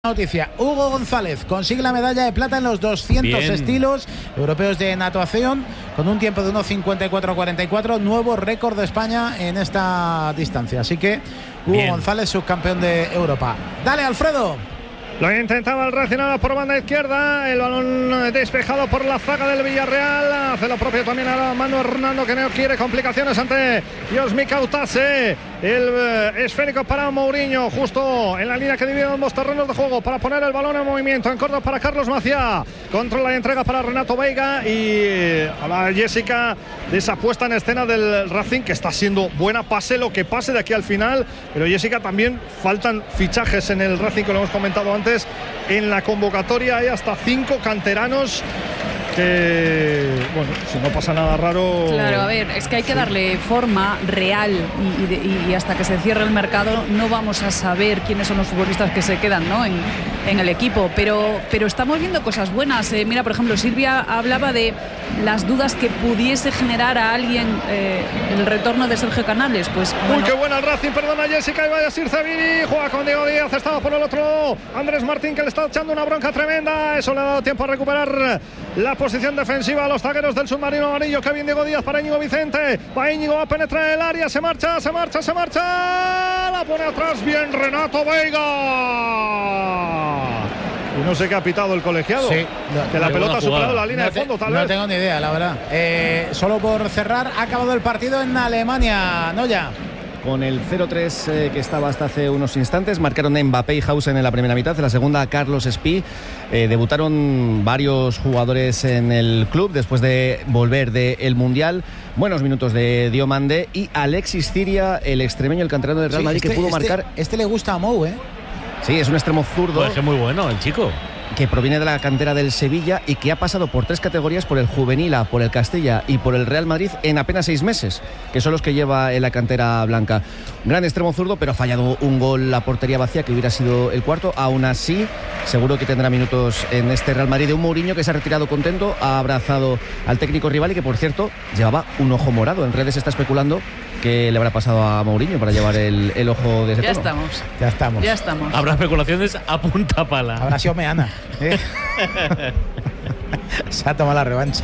Noticia: Hugo González consigue la medalla de plata en los 200 estilos europeos de natación con un tiempo de 1:54:44, nuevo récord de España en esta distancia. Así que Hugo González, subcampeón de Europa. Dale, Alfredo. Lo intentaba el Racing por banda izquierda, el balón despejado por la zaga del Villarreal. Hace lo propio también ahora Manu Hernando, que no quiere complicaciones ante Josmi Kautase. El esférico para Mourinho, justo en la línea que divide ambos terrenos de juego, para poner el balón en movimiento. En corto para Carlos Maciá, controla y entrega para Renato Veiga. Y a la Jessica de esa puesta en escena del Racing, que está siendo buena, pase lo que pase de aquí al final. Pero Jessica, también faltan fichajes en el Racing, que lo hemos comentado antes. En la convocatoria hay hasta 5 canteranos que, bueno, si no pasa nada raro. Claro, a ver, es que hay que darle forma real y hasta que se cierre el mercado no vamos a saber quiénes son los futbolistas que se quedan, ¿no?, en el equipo, pero estamos viendo cosas buenas. Mira, por ejemplo, Silvia hablaba de las dudas que pudiese generar a alguien el retorno de Sergio Canales. Pues bueno. Uy, qué buena el Racing, perdona Jessica, y vaya a Sircevini, juega con Diego Díaz, estaba por el otro lado Andrés Martín, que le está echando una bronca tremenda. Eso le ha dado tiempo a recuperar la posición defensiva a los zagueros del submarino amarillo. Que bien Diego Díaz para Íñigo Vicente, va Íñigo, va a penetrar en el área, se marcha, la pone atrás, bien Renato Veiga. Y no sé qué ha pitado el colegiado. Sí, que la pelota ha superado la línea de fondo, tal vez. No tengo ni idea, la verdad. Solo por cerrar, ha acabado el partido en Alemania, Noya. Con el 0-3 que estaba hasta hace unos instantes, marcaron Mbappé y Hausen en la primera mitad, en la segunda Carlos Espí. Debutaron varios jugadores en el club después de volver del Mundial. Buenos minutos de Diomande y Alexis Ciria, el extremeño, el canterano del Real Madrid, que pudo marcar. Este le gusta a Mou, ¿eh? Sí, es un extremo zurdo. Pues es muy bueno el chico. Que proviene de la cantera del Sevilla y que ha pasado por 3 categorías, por el Juvenil A, por el Castilla y por el Real Madrid en apenas 6 meses, que son los que lleva en la cantera blanca. Gran extremo zurdo, pero ha fallado un gol a portería vacía, que hubiera sido el cuarto. Aún así, seguro que tendrá minutos en este Real Madrid, de un Mourinho que se ha retirado contento, ha abrazado al técnico rival y que, por cierto, llevaba un ojo morado. En redes se está especulando que le habrá pasado a Mourinho para llevar el ojo de ese tono. Ya estamos. Habrá especulaciones a punta pala. Habrá sido Meana. Se ha tomado la revancha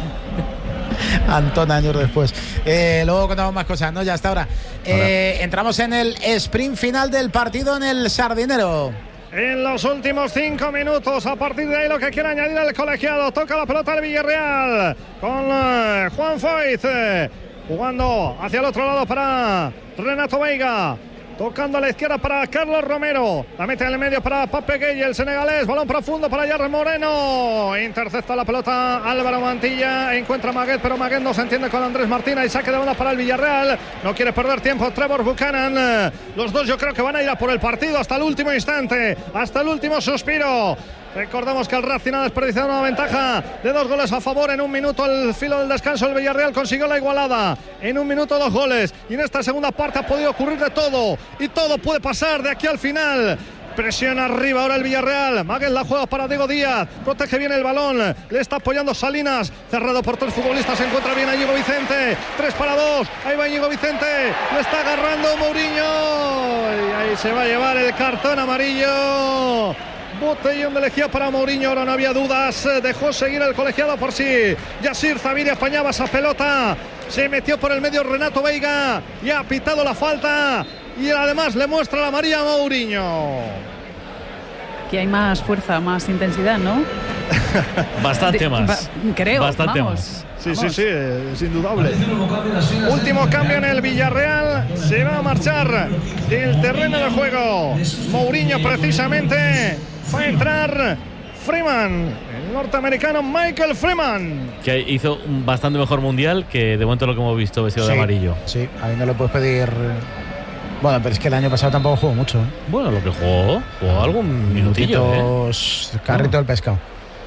Antón años después. Luego contamos más cosas, ¿no? Ya hasta ahora. Entramos en el sprint final del partido en el Sardinero. En los últimos 5 minutos, a partir de ahí lo que quiere añadir el colegiado. Toca la pelota del Villarreal con Juan Foyt, jugando hacia el otro lado para Renato Veiga. Tocando a la izquierda para Carlos Romero. La mete en el medio para Pape Gueye, el senegalés. Balón profundo para Yarre Moreno. Intercepta la pelota Álvaro Mantilla. Encuentra a Maguet, pero Maguet no se entiende con Andrés Martín. Y saque de banda para el Villarreal. No quiere perder tiempo Trevor Buchanan. Los dos yo creo que van a ir a por el partido hasta el último instante, hasta el último suspiro. Recordamos que el Racing ha desperdiciado una ventaja de 2 goles a favor. En un minuto, al filo del descanso, el Villarreal consiguió la igualada. En un minuto, 2 goles. Y en esta segunda parte ha podido ocurrir de todo. Y todo puede pasar de aquí al final. Presiona arriba ahora el Villarreal. Maguet la juega para Diego Díaz. Protege bien el balón. Le está apoyando Salinas. Cerrado por 3 futbolistas. Se encuentra bien a Íñigo Vicente. 3-2. Ahí va Íñigo Vicente. Le está agarrando Mourinho. Y ahí se va a llevar el cartón amarillo. Botellón de lejía para Mourinho, ahora no había dudas, dejó seguir el colegiado por si Yacir Zaviri apañaba esa pelota, se metió por el medio Renato Veiga y ha pitado la falta y además le muestra la amarilla a Mourinho. Que hay más fuerza, más intensidad, ¿no? Bastante más. Creo, bastante vamos. más. Sí, es indudable. Último cambio en el Villarreal. Se va a marchar del terreno de juego Mourinho, precisamente. Va a entrar Freeman, el norteamericano Michael Freeman, que hizo un bastante mejor mundial que de momento lo que hemos visto vestido de amarillo. Sí, ahí no le puedes pedir. Bueno, pero es que el año pasado tampoco jugó mucho, ¿eh? Bueno, lo que jugó algún minutillo, carrito del pescado.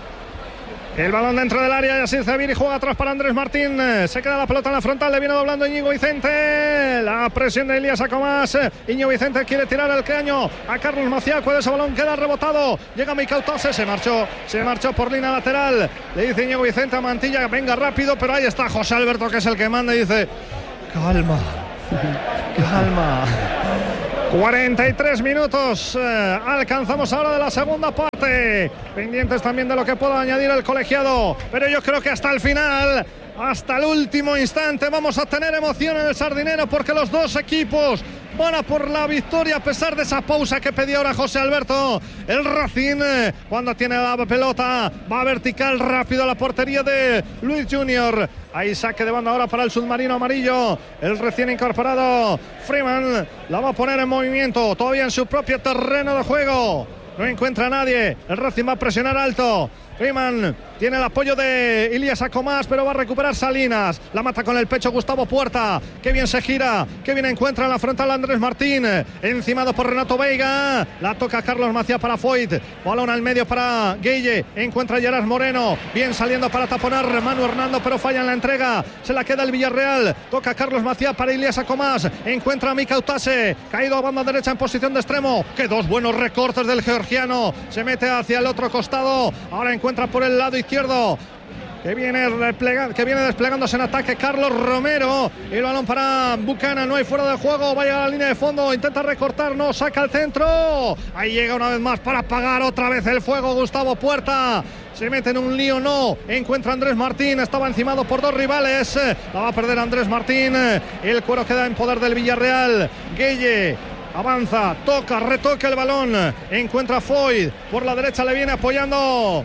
El balón dentro del área, Yacir Zaviri juega atrás para Andrés Martín. Se queda la pelota en la frontal, le viene doblando Íñigo Vicente. La presión de Elías Acomás. Íñigo Vicente quiere tirar el caño a Carlos Maciá. Cuando ese balón queda rebotado, llega Micautase, se marchó por línea lateral. Le dice Íñigo Vicente a Mantilla, venga rápido, pero ahí está José Alberto, que es el que manda, y dice: calma. 43 minutos alcanzamos ahora de la segunda parte, pendientes también de lo que pueda añadir el colegiado, pero yo creo que hasta el final, hasta el último instante vamos a tener emoción en el Sardinero, porque los dos equipos van a por la victoria a pesar de esa pausa que pedía ahora José Alberto. El Racing, cuando tiene la pelota, va vertical rápido a la portería de Luis Junior. Ahí saque de banda ahora para el submarino amarillo. El recién incorporado Freeman la va a poner en movimiento, todavía en su propio terreno de juego. No encuentra a nadie. El Racing va a presionar alto. Freeman tiene el apoyo de Ilias Acomás, pero va a recuperar Salinas. La mata con el pecho Gustavo Puerta. Qué bien se gira, qué bien encuentra en la frontal Andrés Martín. Encimado por Renato Veiga. La toca Carlos Macías para Foyt. Balón al medio para Guille. Encuentra a Gerard Moreno. Bien saliendo para taponar Manu Hernando, pero falla en la entrega. Se la queda el Villarreal. Toca Carlos Macías para Ilias Acomás. Encuentra a Mika Utase. Caído a banda derecha en posición de extremo. Que dos buenos recortes del georgiano. Se mete hacia el otro costado. Ahora encuentra por el lado izquierdo que viene desplegándose en ataque Carlos Romero. El balón para Buchanan, no hay fuera de juego, vaya a la línea de fondo, intenta recortar, no, saca el centro. Ahí llega una vez más para apagar otra vez el fuego Gustavo Puerta. Se mete en un lío, no, encuentra a Andrés Martín, estaba encimado por dos rivales, la va a perder Andrés Martín. El cuero queda en poder del Villarreal. Gueye avanza, toca, retoca el balón, encuentra a Foyt, por la derecha le viene apoyando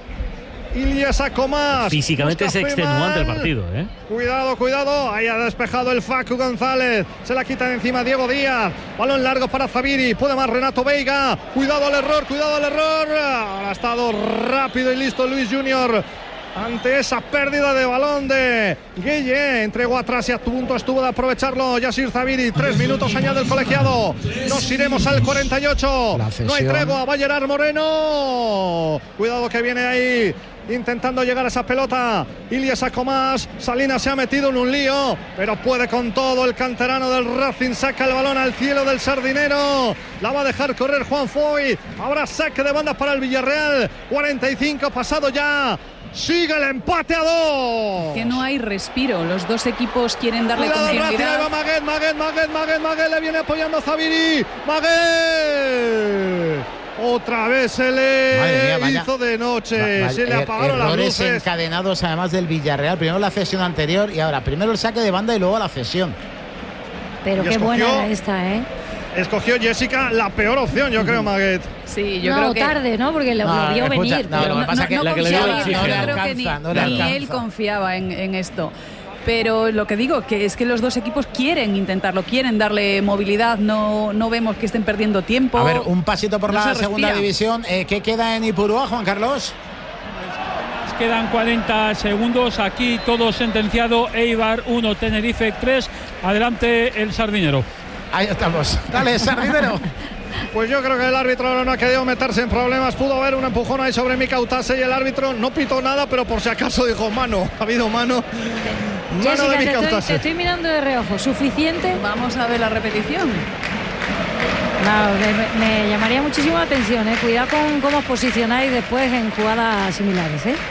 Ilias Acomás. Físicamente es extenuante el partido, ¿eh? Cuidado, ahí ha despejado el Facu González, se la quita de encima Diego Díaz, balón largo para Zaviri, puede más Renato Veiga, cuidado al error, ahora ha estado rápido y listo Luis Junior ante esa pérdida de balón de Guille. Entregó atrás y a punto estuvo de aprovecharlo Yasir Zaviri. 3 minutos añade el colegiado. Nos iremos al 48. No hay tregua, va Gerard Moreno. Cuidado que viene ahí intentando llegar a esa pelota Ilias Acomás. Salinas se ha metido en un lío, pero puede con todo el canterano del Racing. Saca el balón al cielo del Sardinero, la va a dejar correr Juan Foyt. Habrá saque de banda para el Villarreal. 45 pasado ya. Sigue el empate a 2. Que no hay respiro. Los dos equipos quieren darle continuidad. Ahí va Maguet, le viene apoyando a Zaviri. Maguet. Otra vez se le hizo de noche. Se le apagaron las luces. Encadenados además del Villarreal. Primero la cesión anterior y ahora primero el saque de banda y luego la cesión. Pero qué buena era esta, ¿eh? Escogió Jessica la peor opción, yo creo, Maguet. Sí, yo creo que tarde, ¿no? Porque lo vio venir. Lo que pasa es que no la que ni él confiaba en esto. Pero lo que digo que es que los dos equipos quieren intentarlo, quieren darle movilidad, no vemos que estén perdiendo tiempo. A ver, un pasito por la segunda división. ¿Qué queda en Ipurúa, Juan Carlos? Quedan 40 segundos, aquí todo sentenciado. Eibar 1, Tenerife 3, adelante el Sardinero. Ahí estamos, dale Sardinero. Pues yo creo que el árbitro no ha querido meterse en problemas. Pudo haber un empujón ahí sobre Mika Utase y el árbitro no pitó nada, pero por si acaso dijo mano. Ha habido mano. Jessica, de Mika Utase. Te estoy mirando de reojo. ¿Suficiente? Vamos a ver la repetición. Claro, me llamaría muchísimo la atención, ¿eh? Cuidado con cómo os posicionáis después en jugadas similares, ¿eh?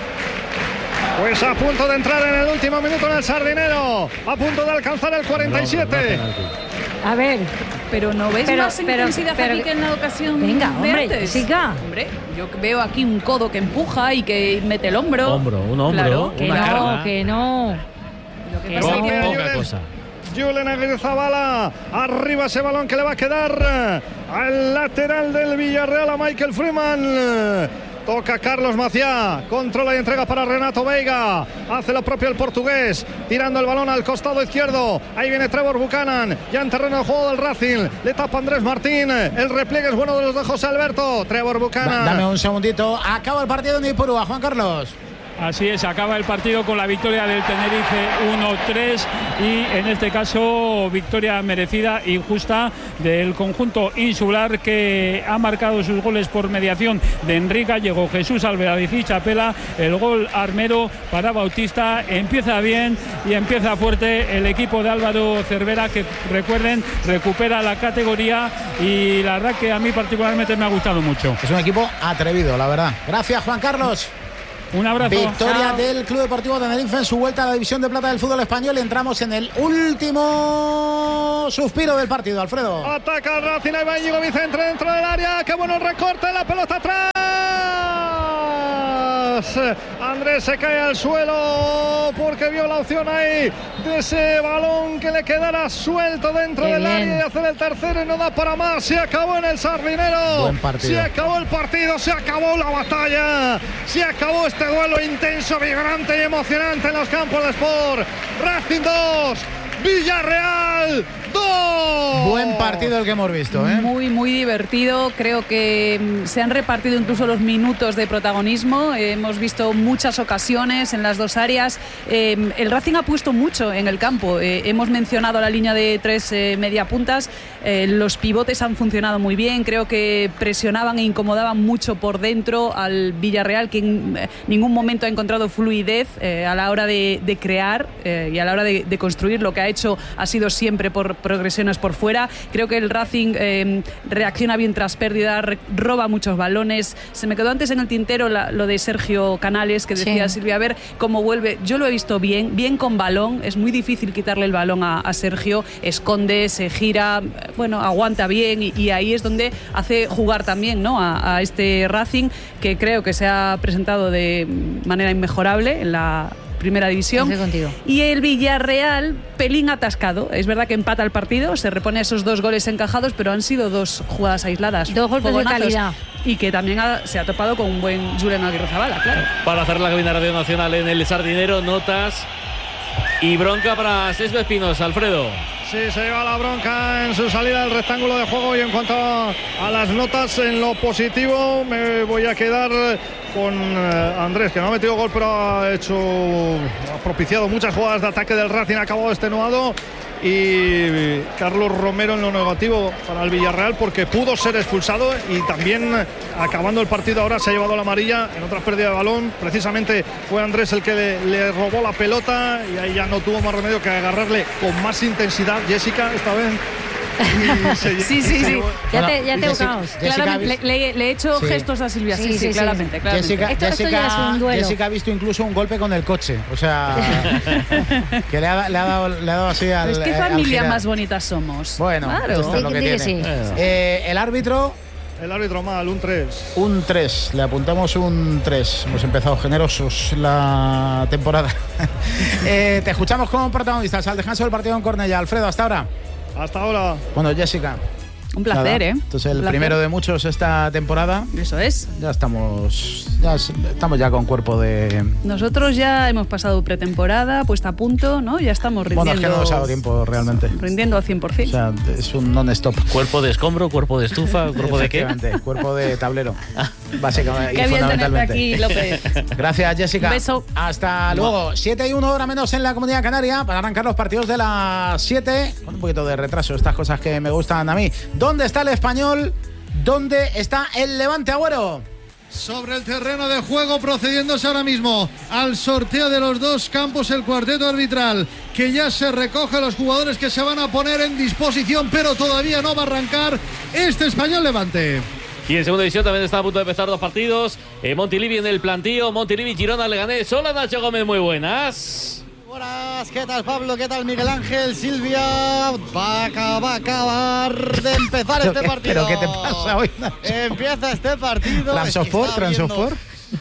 Pues a punto de entrar en el último minuto en el Sardinero, a punto de alcanzar el 47. A ver, pero no ves más intensidad aquí que en la ocasión. Venga, hombre, Jessica. Hombre, yo veo aquí un codo que empuja y que mete el hombro. Un hombro, claro, que no. Lo que pasa es que poca cosa. Julen Agrizabala, arriba ese balón que le va a quedar al lateral del Villarreal, a Michael Freeman. Toca Carlos Macías, controla y entrega para Renato Veiga, hace lo propio el portugués, tirando el balón al costado izquierdo. Ahí viene Trevor Buchanan, ya en terreno de juego del Racing, le tapa Andrés Martín, el repliegue es bueno de los de José Alberto. Trevor Buchanan. Dame un segundito, acaba el partido en Ipurúa, Juan Carlos. Así es, acaba el partido con la victoria del Tenerife 1-3 y en este caso victoria merecida y justa del conjunto insular, que ha marcado sus goles por mediación de Enrique. Llegó Jesús Alvarez y Chapela, el gol armero para Bautista. Empieza bien y empieza fuerte el equipo de Álvaro Cervera, que recuerden recupera la categoría y la verdad que a mí particularmente me ha gustado mucho. Es un equipo atrevido, la verdad. Gracias, Juan Carlos. Un abrazo. Victoria del Club Deportivo Tenerife en su vuelta a la división de plata del fútbol español. Y entramos en el último suspiro del partido, Alfredo. Ataca el Racing, ahí va Íñigo Vicente dentro del área. Qué bueno el recorte, la pelota atrás. Andrés se cae al suelo porque vio la opción ahí de ese balón que le quedara suelto dentro del área y hacer el tercero y no da para más. Se acabó en el Sardinero. Buen partido. Se acabó el partido, se acabó la batalla, se acabó este duelo intenso, vibrante y emocionante en los campos de Sport. Racing 2, Villarreal 2. Buen partido el que hemos visto, ¿eh? Muy, muy divertido. Creo que se han repartido incluso los minutos de protagonismo. Hemos visto muchas ocasiones en las dos áreas. El Racing ha puesto mucho en el campo. Hemos mencionado la línea de 3 mediapuntas. Los pivotes han funcionado muy bien. Creo que presionaban e incomodaban mucho por dentro al Villarreal, que en ningún momento ha encontrado fluidez a la hora de crear y a la hora de construir. Lo que ha hecho ha sido siempre por progresiones por fuera. Creo que el Racing reacciona bien tras pérdida, roba muchos balones. Se me quedó antes en el tintero lo de Sergio Canales, que decía Silvia, a ver cómo vuelve. Yo lo he visto bien con balón. Es muy difícil quitarle el balón a Sergio. Esconde, se gira, bueno, aguanta bien y ahí es donde hace jugar también, ¿no?, a este Racing, que creo que se ha presentado de manera inmejorable en la primera división. Y el Villarreal, pelín atascado. Es verdad que empata el partido, se repone esos 2 goles encajados, pero han sido 2 jugadas aisladas. 2 golpes de calidad. Y que también se ha topado con un buen Julen Aguirrezabala, claro. Para hacer la cabina Radio Nacional en el Sardinero, notas y bronca para César Espinos, Alfredo. Sí, se lleva la bronca en su salida del rectángulo de juego. Y en cuanto a las notas, en lo positivo me voy a quedar con Andrés, que no ha metido gol, pero ha propiciado muchas jugadas de ataque del Racing, ha acabado extenuado. Y Carlos Romero en lo negativo para el Villarreal, porque pudo ser expulsado y también acabando el partido ahora se ha llevado la amarilla en otra pérdida de balón. Precisamente fue Andrés el que le robó la pelota y ahí ya no tuvo más remedio que agarrarle con más intensidad Jessica esta vez. Sí. Ya te buscamos. Le he hecho gestos a Silvia. Sí, claramente. Esto ya es un duelo. Jessica ha visto incluso un golpe con el coche. O sea, que le ha dado así al. Es que familia más bonita somos. Bueno, claro. Esto es lo que tiene. El árbitro. El árbitro mal, un 3. Un 3, le apuntamos un 3. Hemos empezado generosos la temporada. Te escuchamos como protagonistas al descanso del partido en Cornellá. Alfredo, hasta ahora. Hasta ahora. Bueno, Jessica. Un placer, Nada. Entonces el primero de muchos esta temporada. Eso es. Ya estamos ya con cuerpo de. Nosotros ya hemos pasado pretemporada, puesta a punto, ¿no? Ya estamos rindiendo. Bueno, es que no nos ha dado tiempo realmente. Rindiendo al 100%. O sea, es un non-stop. Cuerpo de escombro, cuerpo de estufa, cuerpo de qué. Cuerpo de tablero. Básicamente. Qué bien tenerte aquí, López. Gracias, Jessica. Un beso. Hasta luego. 7:01, hora menos en la Comunidad Canaria, para arrancar los partidos de las 7. Con un poquito de retraso, estas cosas que me gustan a mí. ¿Dónde está el Español? ¿Dónde está el Levante, Agüero? Sobre el terreno de juego, procediéndose ahora mismo al sorteo de los 2 campos, el cuarteto arbitral, que ya se recoge los jugadores que se van a poner en disposición, pero todavía no va a arrancar este Español Levante. Y en segunda división también está a punto de empezar 2 partidos. Montilivi en el plantío, Montilivi, Girona, Leganés. Hola, Nacho Gómez, muy buenas. Buenas, ¿qué tal Pablo? ¿Qué tal Miguel Ángel? Silvia, va a acabar de empezar este partido. ¿Pero qué te pasa hoy, Nacho? Empieza este partido. ¿Transosport?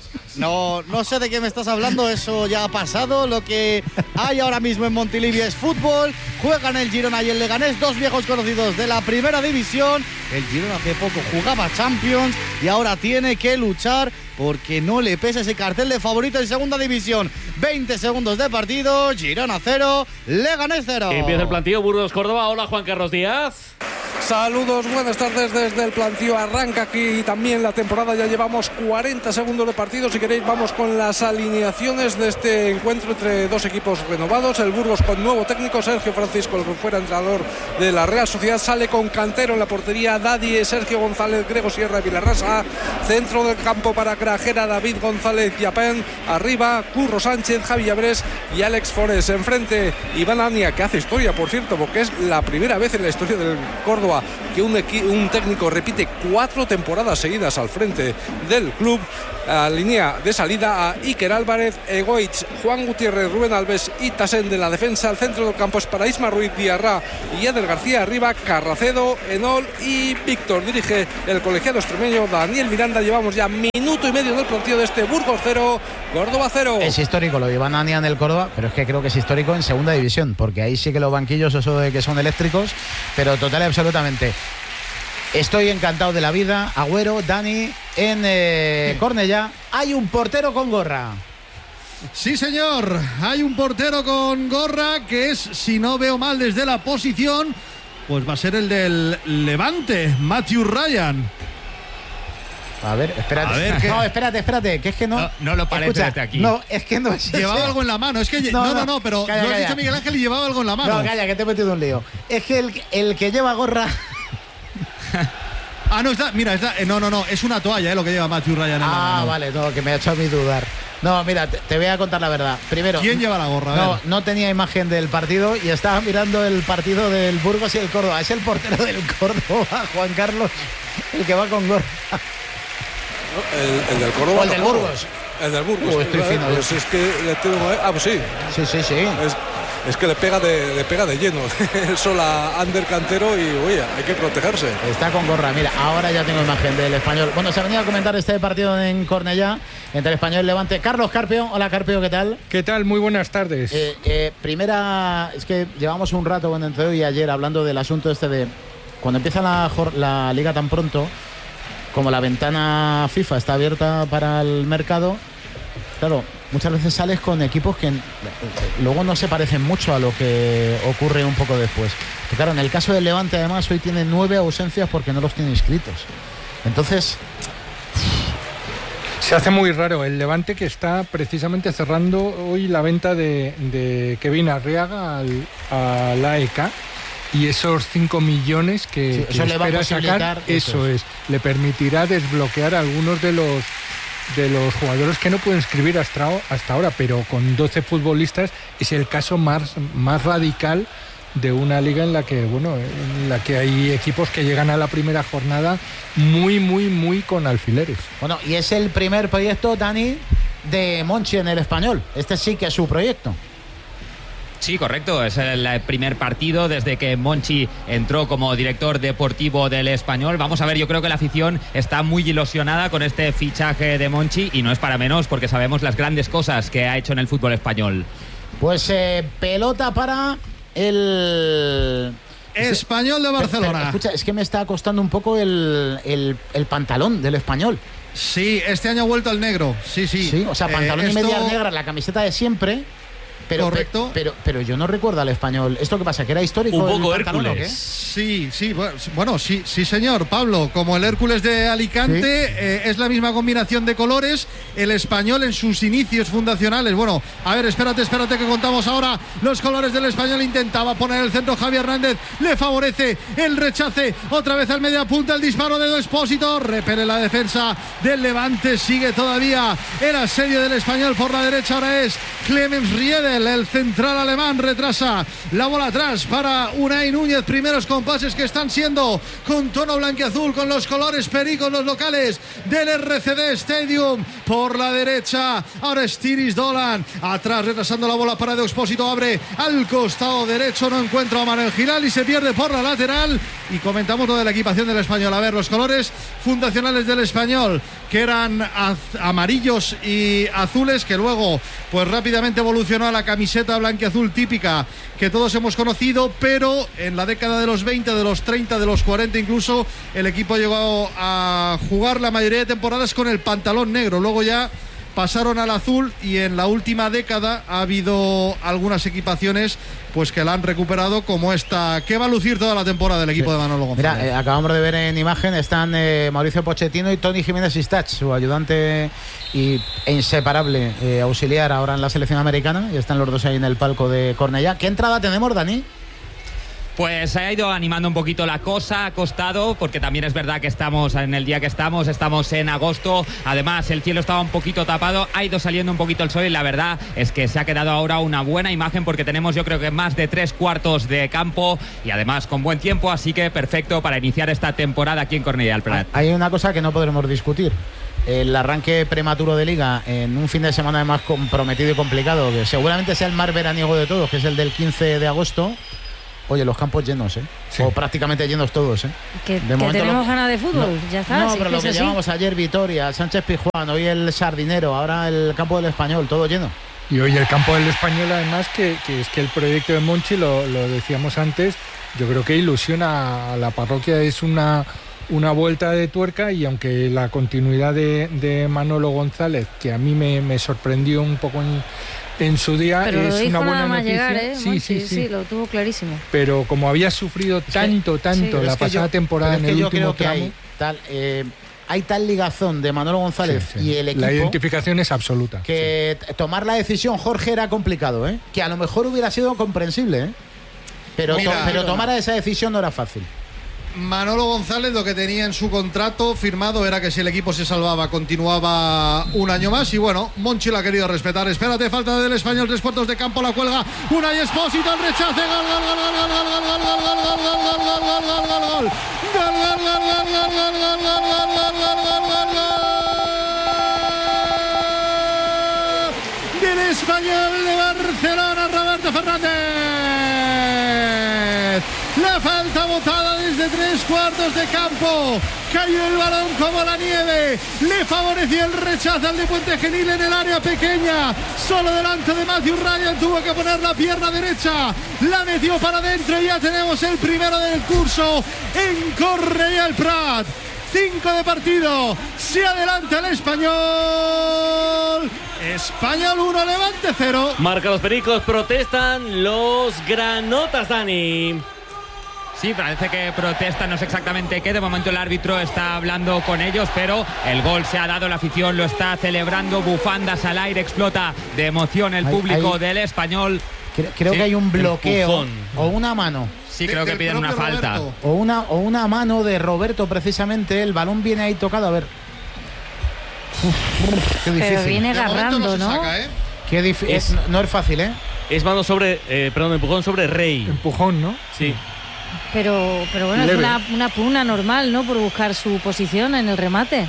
No sé de qué me estás hablando, eso ya ha pasado. Lo que hay ahora mismo en Montilivi es fútbol. Juegan el Girona y el Leganés, 2 viejos conocidos de la primera división. El Girona hace poco jugaba Champions y ahora tiene que luchar porque no le pesa ese cartel de favorito en segunda división. 20 segundos de partido, Girona 0, Leganés 0. Empieza el plantío, Burgos, Córdoba. Hola, Juan Carlos Díaz. Saludos, buenas tardes desde el plantío. Arranca aquí también la temporada, ya llevamos 40 segundos de partido. Si queréis vamos con las alineaciones de este encuentro entre 2 equipos renovados. El Burgos con nuevo técnico, Sergio Francisco, el que fuera entrenador de la Real Sociedad, sale con Cantero en la portería, Dadie, Sergio González, Grego Sierra y Vilarrasa. Centro del campo para Grajera, David González y Apén. Arriba, Curro Sánchez, Javi Llabrés y Alex Forés. Enfrente, Iván Ania, que hace historia, por cierto, porque es la primera vez en la historia del Córdoba que un técnico repite 4 temporadas seguidas al frente del club. A línea de salida a Iker Álvarez, Egoitz, Juan Gutiérrez, Rubén Alves y Tassén de la defensa. El centro del campo es para Isma Ruiz, Diarra y Eder García. Arriba Carracedo, Enol y Víctor. Dirige el colegiado extremeño Daniel Miranda. Llevamos ya minuto y medio del partido de este Burgos 0, Córdoba 0. Es histórico lo de Iván Ania en el Córdoba, pero es que creo que es histórico en segunda división, porque ahí sí que los banquillos, eso de que son eléctricos, pero total y absolutamente. Estoy encantado de la vida. Agüero, Dani, en Cornellá hay un portero con gorra. Sí, señor, hay un portero con gorra que es, si no veo mal desde la posición, pues va a ser el del Levante, Matthew Ryan. A ver, espérate. A ver, ¿qué? No, espérate, que es que no. No lo parece Escucha, desde aquí. No, es que no es Llevaba ese. algo en la mano, es que no, pero calla, lo has calla. dicho Miguel Ángel y llevaba algo en la mano. No, calla, que te he metido un lío. Es que el que lleva gorra. Ah, no, mira, no, es una toalla, lo que lleva Matthew Ryan en la mano. Vale, no, que me ha hecho a mí dudar. No, mira, te voy a contar la verdad. Primero, ¿quién lleva la gorra? A ver. No tenía imagen del partido y estaba mirando el partido del Burgos y el Córdoba. Es el portero del Córdoba, Juan Carlos, el que va con gorra. El del Córdoba. O el del Burgos. El del Burgos. Estoy fino. Pues es que le tengo... pues sí. Sí. Es que le pega de lleno el sol a Ander Cantero y oye, hay que protegerse. Está con gorra, mira, ahora ya tengo imagen del Español. Bueno, se ha venido a comentar este partido en Cornellá entre el Español y el Levante. Carlos Carpio, hola Carpio, ¿qué tal? ¿Qué tal? Muy buenas tardes. Primera, es que llevamos un rato, bueno, entre hoy y ayer hablando del asunto este de cuando empieza la liga tan pronto, como la ventana FIFA está abierta para el mercado, claro, muchas veces sales con equipos que luego no se parecen mucho a lo que ocurre un poco después. Pero claro, en el caso del Levante, además, hoy tiene 9 ausencias porque no los tiene inscritos. Entonces... Se hace muy raro. El Levante que está precisamente cerrando hoy la venta de Kevin Arriaga al AEK. Y esos 5 millones que espera sacar, eso es, le permitirá desbloquear algunos de los jugadores que no pueden inscribir hasta ahora, pero con 12 futbolistas es el caso más radical de una liga en la que hay equipos que llegan a la primera jornada muy con alfileres. Bueno, y es el primer proyecto, Dani, de Monchi en el Español. Este sí que es su proyecto. Sí, correcto. Es el primer partido desde que Monchi entró como director deportivo del Español. Vamos a ver, yo creo que la afición está muy ilusionada con este fichaje de Monchi y no es para menos porque sabemos las grandes cosas que ha hecho en el fútbol español. Pues pelota para el Español de Barcelona. Pero, escucha, es que me está costando un poco el pantalón del Español. Sí, este año ha vuelto al negro. Sí, o sea, pantalón y medias negras, la camiseta de siempre. Correcto. Pero yo no recuerdo al Español. ¿Esto qué pasa? ¿Que era histórico? Un poco el pantalón, Hércules. ¿o qué? Sí, bueno, sí, señor, Pablo. Como el Hércules de Alicante, es la misma combinación de colores. El Español en sus inicios fundacionales. Bueno, a ver, espérate que contamos ahora los colores del Español. Intentaba poner el centro Javi Hernández. Le favorece el rechace. Otra vez al media punta el disparo de Expósito. Repele la defensa del Levante. Sigue todavía el asedio del Español por la derecha. Ahora es Clemens Riedel. El central alemán retrasa la bola atrás para Unai Núñez. Primeros compases que están siendo con tono blanquiazul, con los colores pericos, los locales del RCD Stadium. Por la derecha, ahora es Tiris Dolan. Atrás, retrasando la bola para De Expósito. Abre al costado derecho. No encuentra a Manuel Giral y se pierde por la lateral. Y comentamos lo de la equipación del Español. A ver, los colores fundacionales del Español, que eran amarillos y azules, que luego pues rápidamente evolucionó a la camiseta blanquiazul típica que todos hemos conocido, pero en la década de los 20, de los 30, de los 40 incluso, el equipo llegó a jugar la mayoría de temporadas con el pantalón negro. Luego ya pasaron al azul y en la última década ha habido algunas equipaciones pues que la han recuperado, como esta que va a lucir toda la temporada del equipo de Manolo González. Mira, acabamos de ver en imagen, están Mauricio Pochettino y Toni Jiménez Istach, su ayudante e inseparable auxiliar ahora en la selección americana, y están los dos ahí en el palco de Cornellá. ¿Qué entrada tenemos, Dani? Pues ha ido animando un poquito la cosa, ha costado, porque también es verdad que estamos en el día que estamos en agosto, además el cielo estaba un poquito tapado, ha ido saliendo un poquito el sol y la verdad es que se ha quedado ahora una buena imagen porque tenemos yo creo que más de 3/4 de campo y además con buen tiempo, así que perfecto para iniciar esta temporada aquí en Cornellà del Prat. Hay una cosa que no podremos discutir. El arranque prematuro de Liga en un fin de semana además comprometido y complicado, que seguramente sea el más veraniego de todos, que es el del 15 de agosto. Oye, los campos llenos, sí. O prácticamente llenos todos, Que tenemos ganas de fútbol, ya está. No, pero lo que llevamos ayer, Vitoria, Sánchez Pizjuán, hoy el Sardinero, ahora el campo del Español, todo lleno. Y hoy el campo del Español, además, que es que el proyecto de Monchi, lo decíamos antes, yo creo que ilusiona a la parroquia, es una vuelta de tuerca, y aunque la continuidad de Manolo González, que a mí me sorprendió un poco en su día, pero es una buena noticia. Llegar, sí, lo tuvo clarísimo. Pero como había sufrido tanto la pasada temporada en el último tramo, hay tal ligazón de Manolo González y el equipo. La identificación es absoluta. Que tomar la decisión, Jorge, era complicado, que a lo mejor hubiera sido comprensible, pero tomar esa decisión no era fácil. Manolo González lo que tenía en su contrato firmado era que si el equipo se salvaba continuaba un año más, y bueno, Monchi lo ha querido respetar. Espérate, falta del Español, 3/4 de campo, la cuelga Unai Espósito, el rechace, del Español de Barcelona, Roberto Fernández. La falta botada desde 3/4 de campo. Cayó el balón como la nieve. Le favoreció el rechazo al de Puente Genil en el área pequeña. Solo delante de Matthew Ryan. Tuvo que poner la pierna derecha. La metió para adentro y ya tenemos el primero del curso en Cornellà del Prat. 5 de partido. Se adelanta el Español. Español 1, Levante 0. Marca los Pericos, protestan los granotas, Dani. Sí, parece que protestan, no sé exactamente qué. De momento el árbitro está hablando con ellos, pero el gol se ha dado, la afición lo está celebrando, bufandas al aire, explota de emoción el público del Español. Creo que hay un bloqueo o una mano. Sí, creo que piden una falta. O una mano de Roberto, precisamente. El balón viene ahí tocado, a ver. Qué difícil. Pero viene agarrando, ¿no? Saca, Qué difícil. No es fácil, Es mano empujón sobre Rey. Empujón, ¿no? Sí. Pero bueno, leve. Es una pugna normal, ¿no? Por buscar su posición en el remate.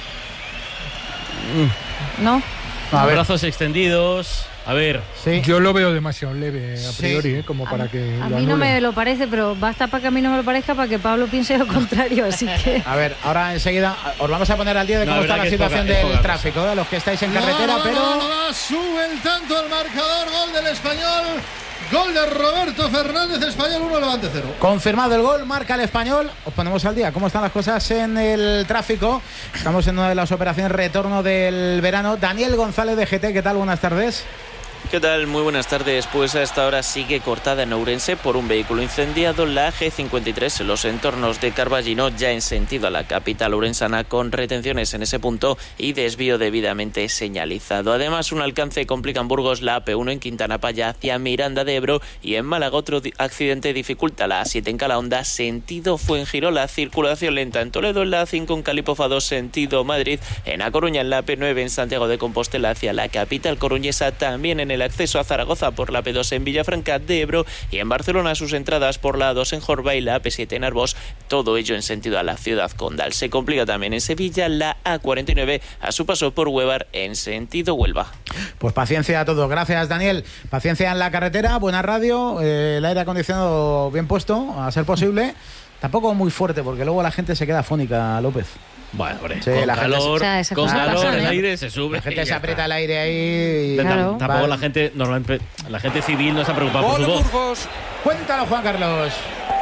¿No? Brazos extendidos. A ver. Sí. Yo lo veo demasiado leve a priori, como para que a mí no me lo parece, pero basta para que a mí no me lo parezca para que Pablo piense lo contrario, así que... A ver, ahora enseguida os vamos a poner al día de cómo está la situación del tráfico, a los que estáis en carretera, pero... Sube el tanto al marcador, gol del Español. Gol de Roberto Fernández, Español 1, Levante 0. Confirmado el gol, marca el Español. Os ponemos al día cómo están las cosas en el tráfico. Estamos en una de las operaciones retorno del verano. Daniel González de GT, ¿qué tal? Buenas tardes. ¿Qué tal? Muy buenas tardes. Pues a esta hora sigue cortada en Ourense por un vehículo incendiado la G53 en los entornos de Carballino, ya en sentido a la capital ourensana, con retenciones en ese punto y desvío debidamente señalizado. Además, un alcance complica en Burgos la AP1 en Quintana Paya hacia Miranda de Ebro, y en Málaga otro accidente dificulta la A7 en Calahonda sentido Fuengirola. Circulación lenta en Toledo, en la A5 en Calipofa 2 sentido Madrid, en A Coruña en la P9 en Santiago de Compostela hacia la capital coruñesa, también en el acceso a Zaragoza por la P2 en Villafranca de Ebro, y en Barcelona sus entradas por la A2 en Jorba y la AP7 en Arbós, todo ello en sentido a la ciudad condal. Se complica también en Sevilla la A49 a su paso por Huevar en sentido Huelva. Pues paciencia a todos, gracias Daniel. Paciencia en la carretera, buena radio, el aire acondicionado bien puesto, a ser posible. Tampoco muy fuerte porque luego la gente se queda afónica, López. Bueno, hombre, sí, con calor, el aire se sube. La gente se aprieta el aire ahí. Claro. Tampoco la gente, normalmente, la gente civil no se ha preocupado por su voz. Burgos. Cuéntalo, Juan Carlos.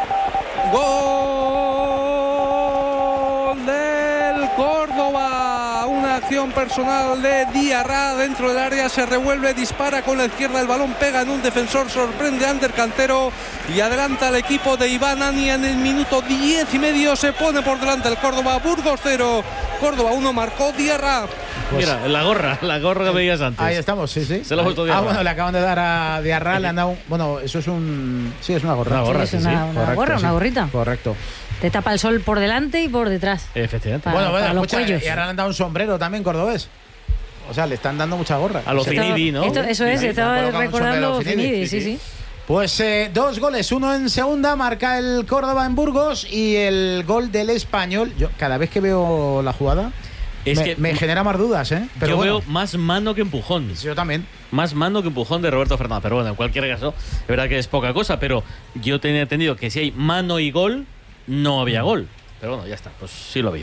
Gol del Córdoba. Una acción personal de Diarra dentro del área. Se revuelve, dispara con la izquierda. El balón pega en un defensor. Sorprende a Ander Cantero y adelanta al equipo de Iván Ani. En el minuto 10 y medio se pone por delante el Córdoba. Burgos 0, Córdoba 1, marcó Diarra. Pues, mira, la gorra que veías antes. Ahí estamos, sí. Se lo ha puesto Diarra. Bueno, le acaban de dar a Diarra, le han dado. Bueno, eso es un. Sí, es una gorra. Una gorra, sí, es una gorra, una gorrita. Correcto. Te tapa el sol por delante y por detrás. Efectivamente. Bueno, escucha, y ahora le han dado un sombrero también cordobés. O sea, le están dando mucha gorra. A los Finidi, ¿no? Eso es, estaba recordando Finidi, sí. Pues 2 goles, uno en segunda, marca el Córdoba en Burgos y el gol del Español. Yo cada vez que veo la jugada me genera más dudas, ¿eh? Pero yo veo más mano que empujón. Yo también. Más mano que empujón de Roberto Fernández. Pero bueno, en cualquier caso, es verdad que es poca cosa, pero yo tenía entendido que si hay mano y gol, no había gol. Pero bueno, ya está, pues sí lo ha habido.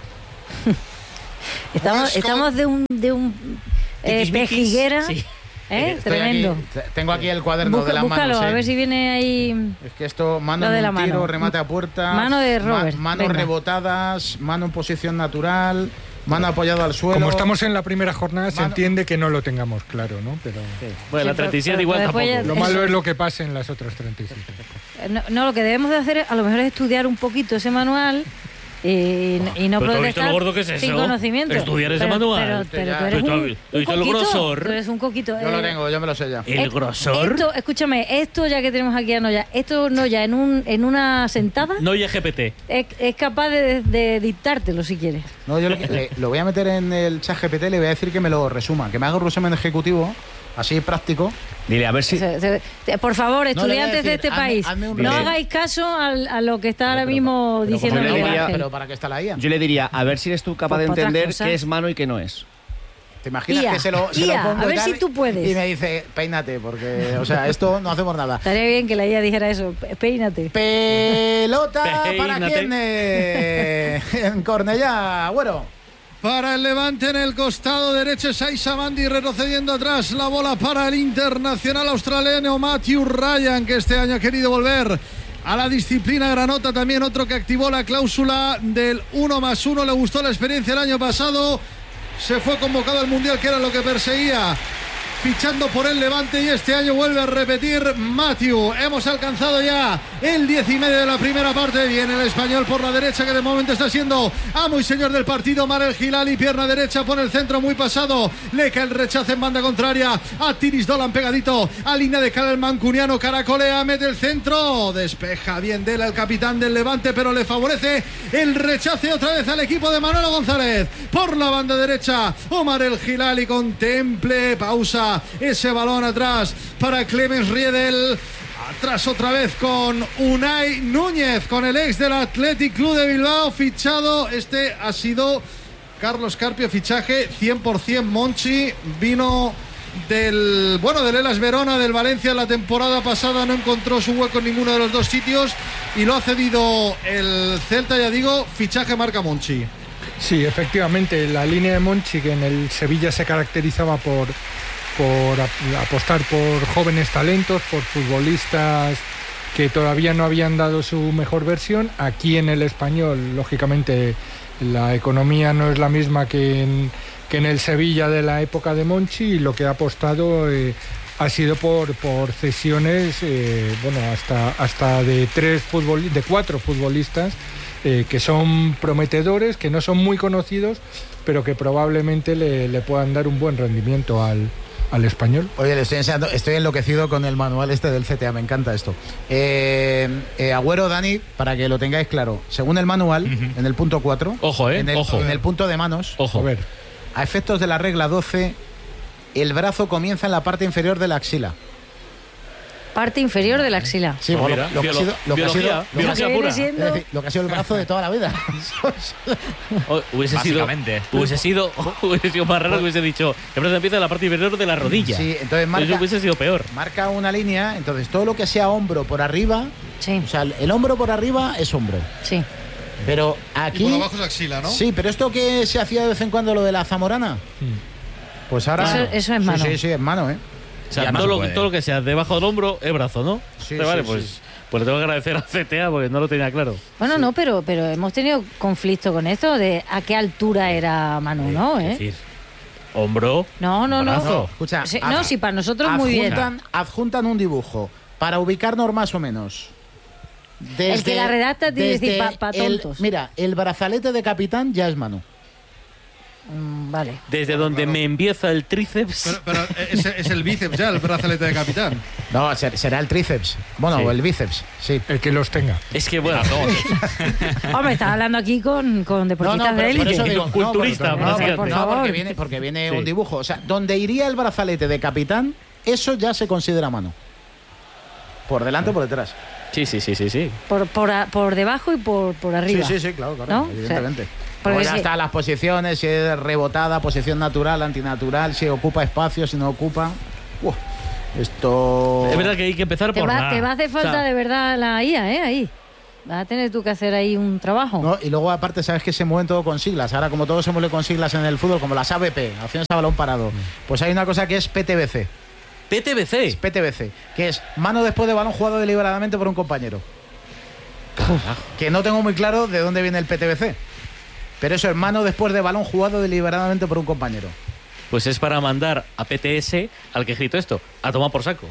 Estamos de un pejiguera. Sí. Tremendo. Tengo aquí el cuaderno de las búscalo, manos. A ver si viene ahí. Es que esto, mano en un tiro, remate a puerta. Mano de Robert. Manos rebotadas, mano en posición natural, mano apoyada al suelo. Como estamos en la primera jornada, se entiende que no lo tengamos claro, ¿no? Pero bueno, la 37 igual tampoco. Lo malo es lo que pase en las otras 37. No, lo que debemos de hacer a lo mejor es estudiar un poquito ese manual. Y no protestar sin conocimiento. Estudiar ese manual. Pero tú eres un el grosor. Tú eres un coquito. Yo lo tengo, yo me lo sé ya. ¿El grosor? Escúchame, esto ya que tenemos aquí a Noya, esto Noya en una sentada. Noya GPT. Es capaz de dictártelo si quieres. No, yo lo voy a meter en el chat GPT, le voy a decir que me lo resuma, que me haga un resumen ejecutivo. Así práctico. Dile, a ver si. Por favor, estudiantes de este país, no hagáis caso a lo que está ahora mismo diciendo Miguel Ángel. Pero ¿para qué está la IA? Yo le diría, a ver si eres tú capaz de entender qué es mano y qué no es. ¿Te imaginas que se lo pongo a ver si tú puedes? Y me dice, peínate, porque, o sea, esto no hacemos nada. Estaría bien que la IA dijera eso, peínate. Pelota para quién en Cornellá, Agüero. Para el Levante en el costado derecho, Saiza Mandi retrocediendo atrás. La bola para el internacional australiano Matthew Ryan, que este año ha querido volver a la disciplina granota. También otro que activó la cláusula del 1+1. Le gustó la experiencia el año pasado. Se fue convocado al Mundial, que era lo que perseguía, fichando por el Levante, y este año vuelve a repetir Matthew. Hemos alcanzado ya el 10:30 de la primera parte. Viene el Español por la derecha, que de momento está siendo amo y señor del partido. Marel Hilali, pierna derecha, pone el centro muy pasado. Le cae el rechazo en banda contraria a Tiris Dolan, pegadito a línea de cara el mancuniano. Caracolea, mete el centro, despeja bien Dela, el capitán del Levante, pero le favorece el rechace otra vez al equipo de Manolo González. Por la banda derecha, Omar El Hilali contemple, pausa ese balón atrás para Clemens Riedel. Atrás otra vez con Unai Núñez, con el ex del Athletic Club de Bilbao, fichado. Este ha sido Carlos Carpio, fichaje 100% Monchi. Vino del Hellas Verona, del Valencia la temporada pasada. No encontró su hueco en ninguno de los dos sitios y lo ha cedido el Celta. Ya digo, fichaje marca Monchi. Sí, efectivamente, la línea de Monchi, que en el Sevilla se caracterizaba por apostar por jóvenes talentos, por futbolistas que todavía no habían dado su mejor versión. Aquí en el Español, lógicamente, la economía no es la misma que en el Sevilla de la época de Monchi, y lo que ha apostado ha sido por cesiones, hasta de 4 futbolistas que son prometedores, que no son muy conocidos, pero que probablemente le puedan dar un buen rendimiento al Español. Oye, le estoy enseñando, estoy enloquecido con el manual este del CTA, me encanta esto. Agüero, Dani, para que lo tengáis claro, según el manual, en el punto 4, en el punto de manos, ojo, a ver, a efectos de la regla 12, el brazo comienza en la parte inferior de la axila. Parte inferior de la axila. Sí, lo que ha sido el brazo de toda la vida. Hubiese sido más raro que hubiese dicho el brazo empieza en la parte inferior de la rodilla. Sí, entonces hubiese sido peor. Marca una línea, entonces todo lo que sea hombro por arriba, sí. O sea, el hombro por arriba es hombro. Sí. Pero aquí. Y por abajo es axila, ¿no? Sí, pero esto que se hacía de vez en cuando, lo de la Zamorana, pues ahora. Eso es mano. Sí, es mano, ¿eh? O sea, todo lo que sea debajo del hombro es brazo, ¿no? Sí, vale, sí, pues le tengo que agradecer a CTA porque no lo tenía claro. Bueno, sí. No, pero hemos tenido conflicto con esto de a qué altura era mano, ¿no? Es decir, hombro, brazo. Escucha, sí, para nosotros muy bien. Adjuntan un dibujo para ubicarnos más o menos. El que la redacta tiene que decir para tontos. Mira, el brazalete de capitán ya es mano. Vale. Desde donde me empieza el tríceps. Pero es el bíceps ya, el brazalete de capitán. No, será el tríceps. Bueno, o el bíceps, sí. El que los tenga. Es que, bueno, Hombre, estás hablando aquí con deportistas de élite. Culturista, por favor. Porque viene un dibujo. O sea, donde iría el brazalete de capitán, eso ya se considera mano. Por delante o por detrás. Sí. Por debajo y por arriba. Sí, claro, ¿no? evidentemente. O sea, Luego ya están las posiciones, si es rebotada, posición natural, antinatural, si ocupa espacio, si no ocupa. Esto... Es verdad que hay que empezar por nada. Te va a hacer falta de verdad la IA, ahí. Vas a tener tú que hacer ahí un trabajo. No, y luego aparte sabes que se mueven todo con siglas. Ahora como todo se mueve con siglas en el fútbol, como las ABP, acciones a balón parado, pues hay una cosa que es PTBC. ¿PTBC? Es PTBC, que es mano después de balón jugado deliberadamente por un compañero. Que no tengo muy claro de dónde viene el PTBC. Pero eso es mano después de balón jugado deliberadamente por un compañero. Pues es para mandar a PTS, al que escrito esto, a tomar por saco.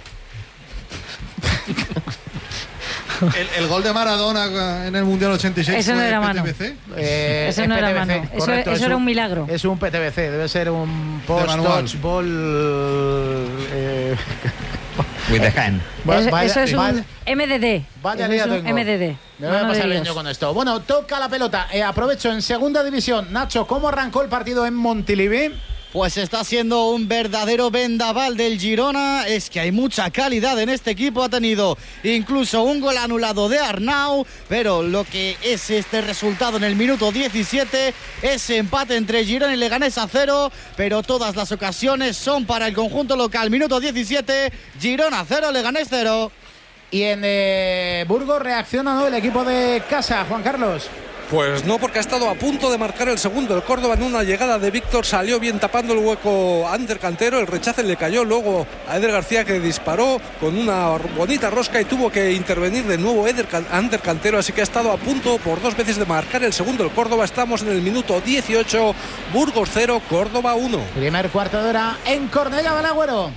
El gol de Maradona en el Mundial 86 eso no era mano. Eso no era mano. Correcto, eso era un milagro. Es un PTBC, debe ser un post-touch ball. With the hand. Eso es un MDD. Vaya eso día es un tengo. MDD. Me voy a pasar el año con esto. Bueno, toca la pelota. Aprovecho en segunda división. Nacho, ¿cómo arrancó el partido en Montilivi? Pues está siendo un verdadero vendaval del Girona. Es que hay mucha calidad en este equipo. Ha tenido incluso un gol anulado de Arnau. Pero lo que es este resultado en el minuto 17, ese empate entre Girona y Leganés a 0. Pero todas las ocasiones son para el conjunto local. Minuto 17, Girona 0, Leganés 0. Y en Burgos reacciona, ¿no?, el equipo de casa, Juan Carlos. Pues no, porque ha estado a punto de marcar el segundo. El Córdoba en una llegada de Víctor salió bien tapando el hueco a Ander Cantero. El rechace le cayó luego a Eder García, que disparó con una bonita rosca y tuvo que intervenir de nuevo Ander Cantero. Así que ha estado a punto por dos veces de marcar el segundo el Córdoba. Estamos en el minuto 18, Burgos 0, Córdoba 1. Primer cuarto de hora en Cornellá del Agüero.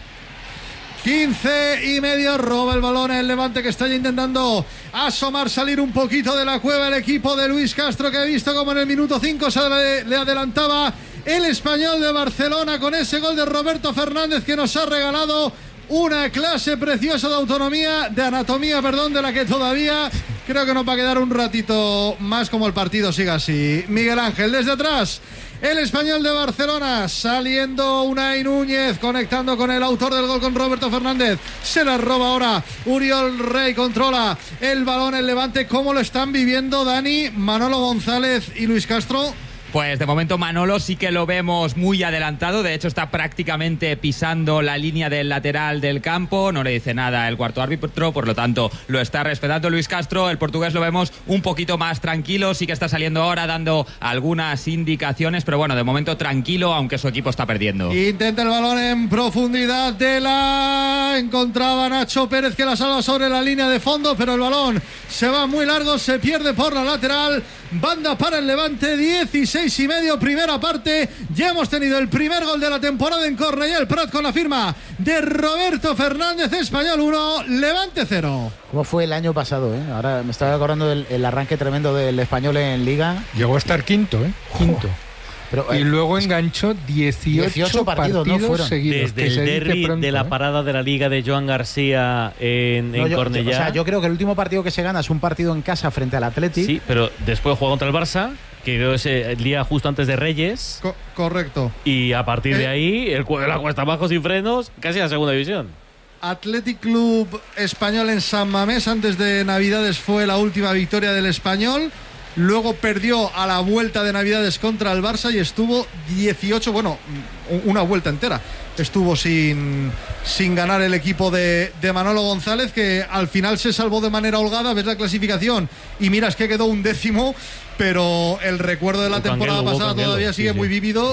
15:30, roba el balón el Levante, que está ya intentando asomar, salir un poquito de la cueva el equipo de Luis Castro, que ha visto como en el minuto 5 se le adelantaba el Español de Barcelona con ese gol de Roberto Fernández, que nos ha regalado una clase preciosa de anatomía, de la que todavía creo que nos va a quedar un ratito más, como el partido siga así. Miguel Ángel desde atrás. El Español de Barcelona, saliendo Unai Núñez, conectando con el autor del gol, con Roberto Fernández. Se la roba ahora Uriol Rey, controla el balón el Levante. ¿Cómo lo están viviendo, Dani, Manolo González y Luis Castro? Pues de momento Manolo sí que lo vemos muy adelantado. De hecho está prácticamente pisando la línea del lateral del campo. No le dice nada el cuarto árbitro, por lo tanto lo está respetando Luis Castro. El portugués lo vemos un poquito más tranquilo. Sí que está saliendo ahora dando algunas indicaciones, pero bueno, de momento tranquilo, aunque su equipo está perdiendo. Intenta el balón en profundidad encontraba Nacho Pérez, que la salva sobre la línea de fondo, pero el balón se va muy largo, se pierde por la lateral. Banda para el Levante, 16:30, primera parte. Ya hemos tenido el primer gol de la temporada en Cornellá el Prat, con la firma de Roberto Fernández. Español 1, Levante 0. ¿Cómo fue el año pasado? Ahora me estaba acordando del arranque tremendo del Español en Liga. Llegó a estar quinto. Pero, y luego enganchó 18 partidos no fueron seguidos. Desde el derbi de la parada de la Liga de Joan García en Cornellá. Yo creo que el último partido que se gana es un partido en casa frente al Athletic. Sí, pero después juega contra el Barça, que creo que es el día justo antes de Reyes. Correcto. Y a partir de ahí, la cuesta abajo sin frenos, casi la segunda división. Athletic Club Español en San Mamés, antes de Navidades fue la última victoria del Español. Luego perdió a la vuelta de Navidades contra el Barça y estuvo 18, una vuelta entera. Estuvo sin ganar el equipo de Manolo González, que al final se salvó de manera holgada. Ves la clasificación y miras que quedó 11º, pero el recuerdo de la temporada pasada todavía sigue muy vívido.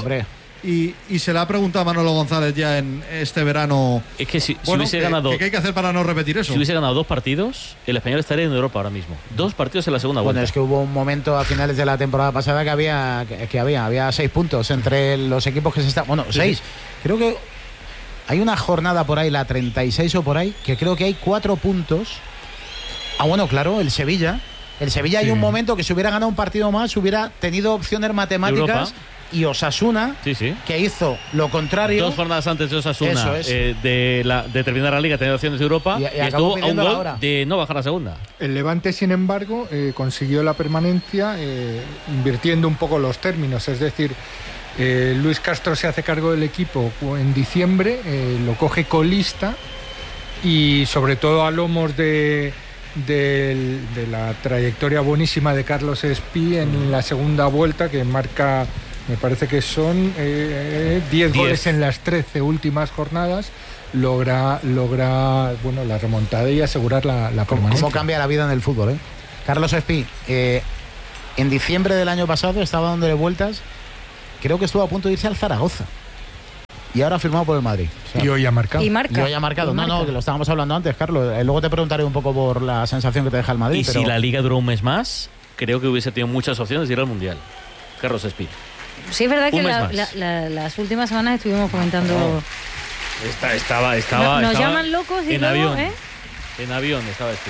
Y se le ha preguntado a Manolo González ya en este verano. Es que si hubiese ganado. ¿Qué hay que hacer para no repetir eso? Si hubiese ganado 2 partidos, el Español estaría en Europa ahora mismo. 2 partidos en la segunda vuelta. Bueno, es que hubo un momento a finales de la temporada pasada que había 6 puntos entre los equipos que se están. Bueno, 6. Creo que hay una jornada por ahí, la 36 o por ahí, que creo que hay 4 puntos. Bueno, claro, el Sevilla. El Sevilla hay un momento que si hubiera ganado un partido más, hubiera tenido opciones matemáticas y Osasuna, que hizo lo contrario. 2 jornadas antes de Osasuna, eso es. de terminar la Liga, tener opciones de Europa, y estuvo a un gol de no bajar a segunda. El Levante, sin embargo, consiguió la permanencia invirtiendo un poco los términos, es decir, Luis Castro se hace cargo del equipo en diciembre, lo coge colista y sobre todo a lomos de la trayectoria buenísima de Carlos Espí en la segunda vuelta, que marca, me parece que son 10 goles en las 13 últimas jornadas, logra la remontada y asegurar la permanencia. ¿Cómo cambia la vida en el fútbol, eh? Carlos Espí, en diciembre del año pasado estaba dándole vueltas, creo que estuvo a punto de irse al Zaragoza. Y ahora ha firmado por el Madrid. O sea, y hoy ha marcado. Y hoy ha marcado. No, que lo estábamos hablando antes, Carlos. Luego te preguntaré un poco por la sensación que te deja el Madrid. Y si la Liga duró un mes más, creo que hubiese tenido muchas opciones de ir al Mundial. Carlos Espí. Sí, es verdad que las últimas semanas estuvimos comentando... Estaba nos llaman locos y en luego, avión. En avión estaba Espí.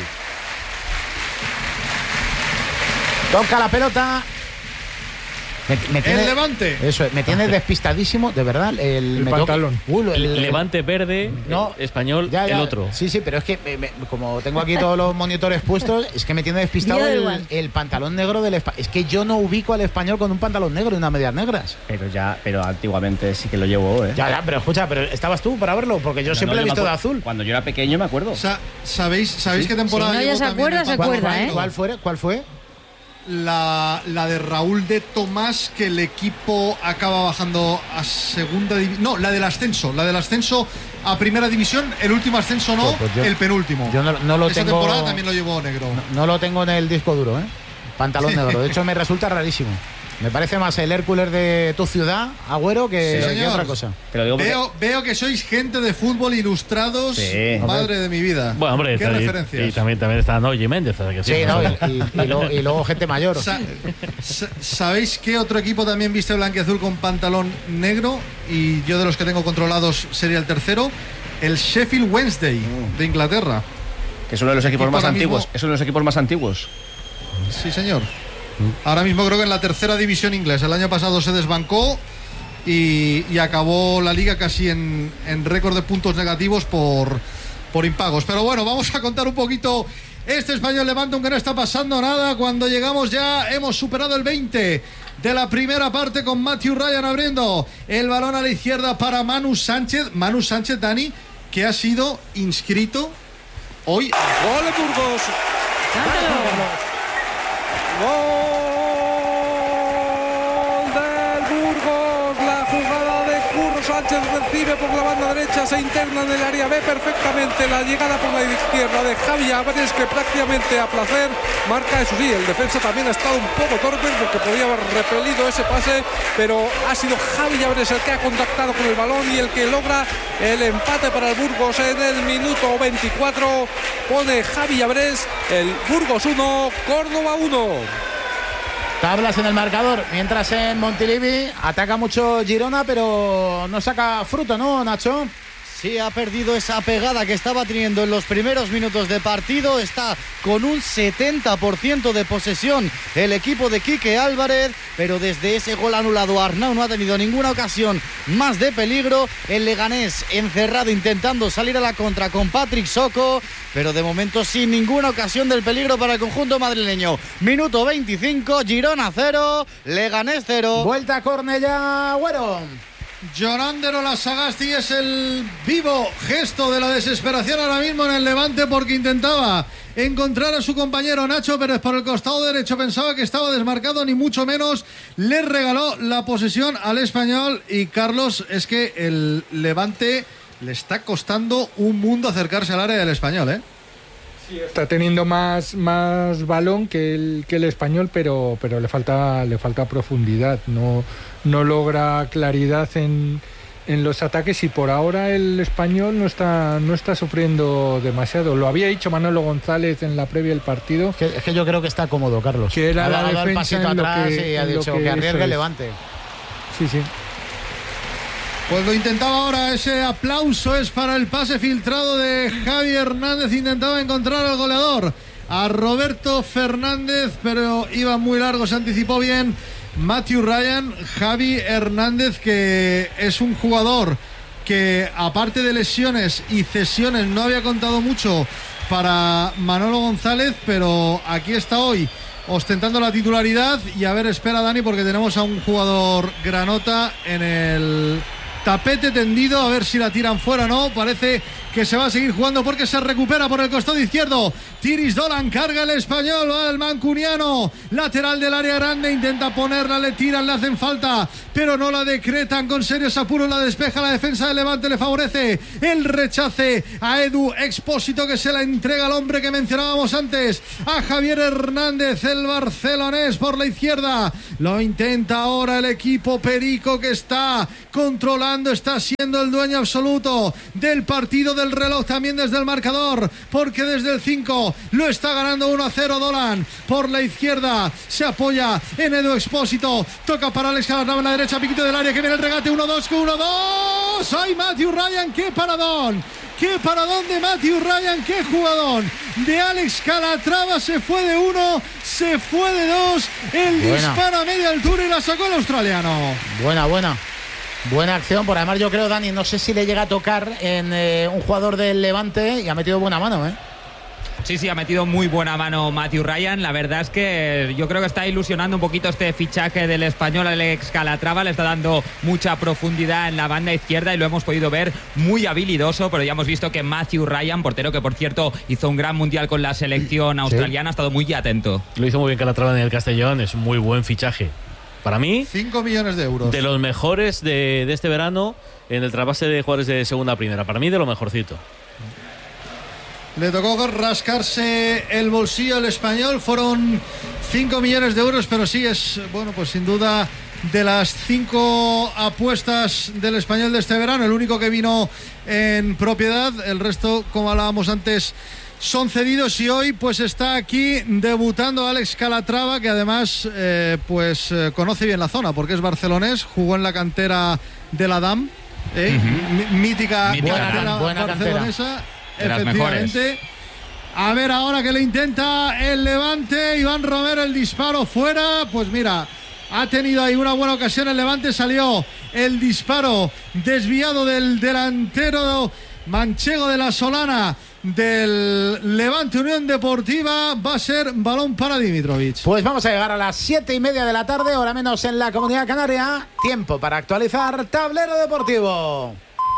Toca la pelota. Me tiene, el Levante. Eso es, me tiene despistadísimo, de verdad. El pantalón. El Levante verde, Español, ya. el otro. Sí, pero es que como tengo aquí todos los monitores puestos, es que me tiene despistado el pantalón negro del Español. Es que yo no ubico al Español con un pantalón negro y unas medias negras. Pero antiguamente sí que lo llevó, ¿eh? Ya, pero escucha, pero ¿estabas tú para verlo? Porque yo siempre lo he visto de azul. Cuando yo era pequeño me acuerdo. ¿Sabéis qué temporada? Si no, ya se acuerda, ¿eh? ¿Cuál fue? La de Raúl de Tomás, que el equipo acaba bajando a segunda división. No, la del ascenso a primera división, el último ascenso no, el penúltimo. Yo no lo Esa tengo. temporada también lo llevó negro. No lo tengo en el disco duro, pantalón negro. De hecho, me resulta rarísimo. Me parece más el Hércules de tu ciudad, Agüero, que otra cosa. Veo que sois gente de fútbol ilustrados, madre de mi vida. Bueno, hombre, ¿qué referencias? Y también está Noye Méndez. Y luego gente mayor. ¿Sabéis qué otro equipo también viste blanquiazul con pantalón negro? Y yo de los que tengo controlados sería el tercero, el Sheffield Wednesday de Inglaterra. Que es uno de los equipos más antiguos. Es uno de los equipos más antiguos. Sí, señor. Ahora mismo creo que en la tercera división inglesa. El año pasado se desbancó y acabó la liga casi en récord de puntos negativos por impagos. Pero bueno, vamos a contar un poquito este Español Levante, aunque no está pasando nada. Cuando llegamos ya hemos superado el 20 de la primera parte, con Matthew Ryan abriendo el balón a la izquierda para Manu Sánchez, Dani, que ha sido inscrito hoy. ¡Gol de Burgos! ¡Gol del Burgos! La jugada de Curro Sánchez, recibe por la banda derecha, se interna en el área, ve perfectamente la llegada por la izquierda de Javi Álvarez, que prácticamente a placer marca. Eso sí, el defensa también ha estado un poco torpe porque podía haber repelido ese pase, pero ha sido Javi Álvarez el que ha contactado con el balón y el que logra el empate para el Burgos en el minuto 24. Pone Javi Álvarez, el Burgos 1, Córdoba 1. Tablas en el marcador, mientras en Montilivi ataca mucho Girona, pero no saca fruto, ¿no, Nacho? Sí, ha perdido esa pegada que estaba teniendo en los primeros minutos de partido. Está con un 70% de posesión el equipo de Quique Álvarez, pero desde ese gol anulado Arnau no ha tenido ninguna ocasión más de peligro. El Leganés encerrado intentando salir a la contra con Patrick Soko, pero de momento sin ninguna ocasión del peligro para el conjunto madrileño. Minuto 25, Girona 0, Leganés 0. Vuelta a Cornellá, Agüero. Llorandero la Sagasti, es el vivo gesto de la desesperación ahora mismo en el Levante, porque intentaba encontrar a su compañero Nacho Pérez por el costado derecho, pensaba que estaba desmarcado, ni mucho menos, le regaló la posesión al Español. Y Carlos, es que el Levante le está costando un mundo acercarse al área del Español, ¿eh? Sí, está teniendo más balón que el Español, pero le falta profundidad, no logra claridad en los ataques, y por ahora el Español no está sufriendo demasiado. Lo había dicho Manolo González en la previa del partido. Es que yo creo que está cómodo, Carlos. Que era la defensa, el pasito atrás y ha dicho que arriesgue el Levante. Sí. Pues lo intentaba ahora, ese aplauso es para el pase filtrado de Javi Hernández. Intentaba encontrar al goleador, a Roberto Fernández, pero iba muy largo, se anticipó bien Matthew Ryan, Javi Hernández, que es un jugador que aparte de lesiones y cesiones no había contado mucho para Manolo González, pero aquí está hoy ostentando la titularidad. Y a ver, espera Dani, porque tenemos a un jugador granota en el tapete tendido, a ver si la tiran fuera o no. Parece que se va a seguir jugando porque se recupera por el costado izquierdo. Tiris Dolan, carga el español, va el mancuniano, lateral del área grande, intenta ponerla, le tiran, le hacen falta, pero no la decretan, con serios apuros la despeja la defensa del Levante, le favorece el rechace a Edu Expósito, que se la entrega al hombre que mencionábamos antes, a Javier Hernández, el barcelonés, por la izquierda. Lo intenta ahora el equipo perico, que está controlando, está siendo el dueño absoluto del partido, del reloj, también desde el marcador, porque desde el 5 lo está ganando 1-0 Dolan. Por la izquierda se apoya en Edu Expósito, toca para Alex Calatrava en la derecha, piquito del área, que viene el regate, 1-2. ¡Ay, Matthew Ryan! ¡Qué paradón! ¡Qué paradón de Matthew Ryan! ¡Qué jugadón de Alex Calatrava! Se fue de 1, se fue de 2, el disparo a media altura y la sacó el australiano. Buena acción, por además yo creo, Dani, no sé si le llega a tocar en un jugador del Levante, y ha metido buena mano, ¿eh? Sí, ha metido muy buena mano Matthew Ryan. La verdad es que yo creo que está ilusionando un poquito este fichaje del español Alex Calatrava. Le está dando mucha profundidad en la banda izquierda y lo hemos podido ver muy habilidoso, pero ya hemos visto que Matthew Ryan, portero que por cierto hizo un gran mundial con la selección australiana, ha estado muy atento. Lo hizo muy bien Calatrava en el Castellón, es un muy buen fichaje. Para mí, 5 millones de euros. De los mejores de este verano en el trasvase de jugadores de segunda a primera. Para mí, de lo mejorcito. Le tocó rascarse el bolsillo al español. Fueron 5 millones de euros, pero sí es, bueno, pues sin duda de las 5 apuestas del español de este verano, el único que vino en propiedad. El resto, como hablábamos antes, son cedidos, y hoy pues está aquí debutando Alex Calatrava, que además conoce bien la zona porque es barcelonés, jugó en la cantera de la DAM, mítica cantera barcelonesa, efectivamente. A ver ahora que le intenta el Levante, Iván Romero, el disparo fuera. Pues mira, ha tenido ahí una buena ocasión el Levante, salió el disparo desviado del delantero manchego de la Solana del Levante Unión Deportiva. Va a ser balón para Dimitrovic. Pues vamos a llegar a las 7:30 de la tarde, hora menos en la Comunidad Canaria. Tiempo para actualizar Tablero Deportivo,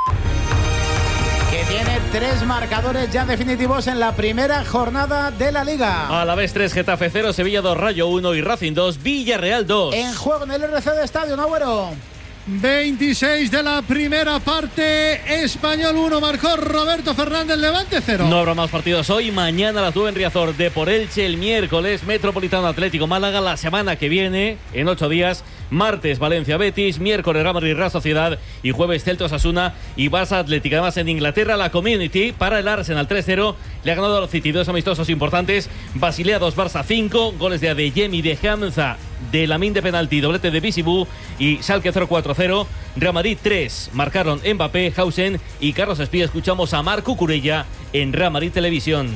que tiene 3 marcadores ya definitivos en la primera jornada de la Liga. Alavés 3, Getafe 0, Sevilla 2, Rayo 1 y Racing 2, Villarreal 2. En juego en el RC de Estadio, ¿no, Agüero? 26 de la primera parte, Español 1, marcó Roberto Fernández, Levante 0. No habrá más partidos hoy. Mañana a las 9 en Riazor, Depor Elche. El miércoles, Metropolitano Atlético Málaga. La semana que viene, en 8 días, martes Valencia Betis, miércoles Real Madrid Real Sociedad y jueves Celta Osasuna y Barça Atlético. Además, en Inglaterra, la Community para el Arsenal 3-0 le ha ganado a los City. 2 amistosos importantes, Basilea 2, Barça 5, goles de Adeyemi, de Hamza, de Lamine de penalti, doblete de Bisibú y Schalke 0-4-0. Real Madrid 3, marcaron Mbappé, Hausen y Carlos Espía. Escuchamos a Marc Cucurella en Real Madrid Televisión.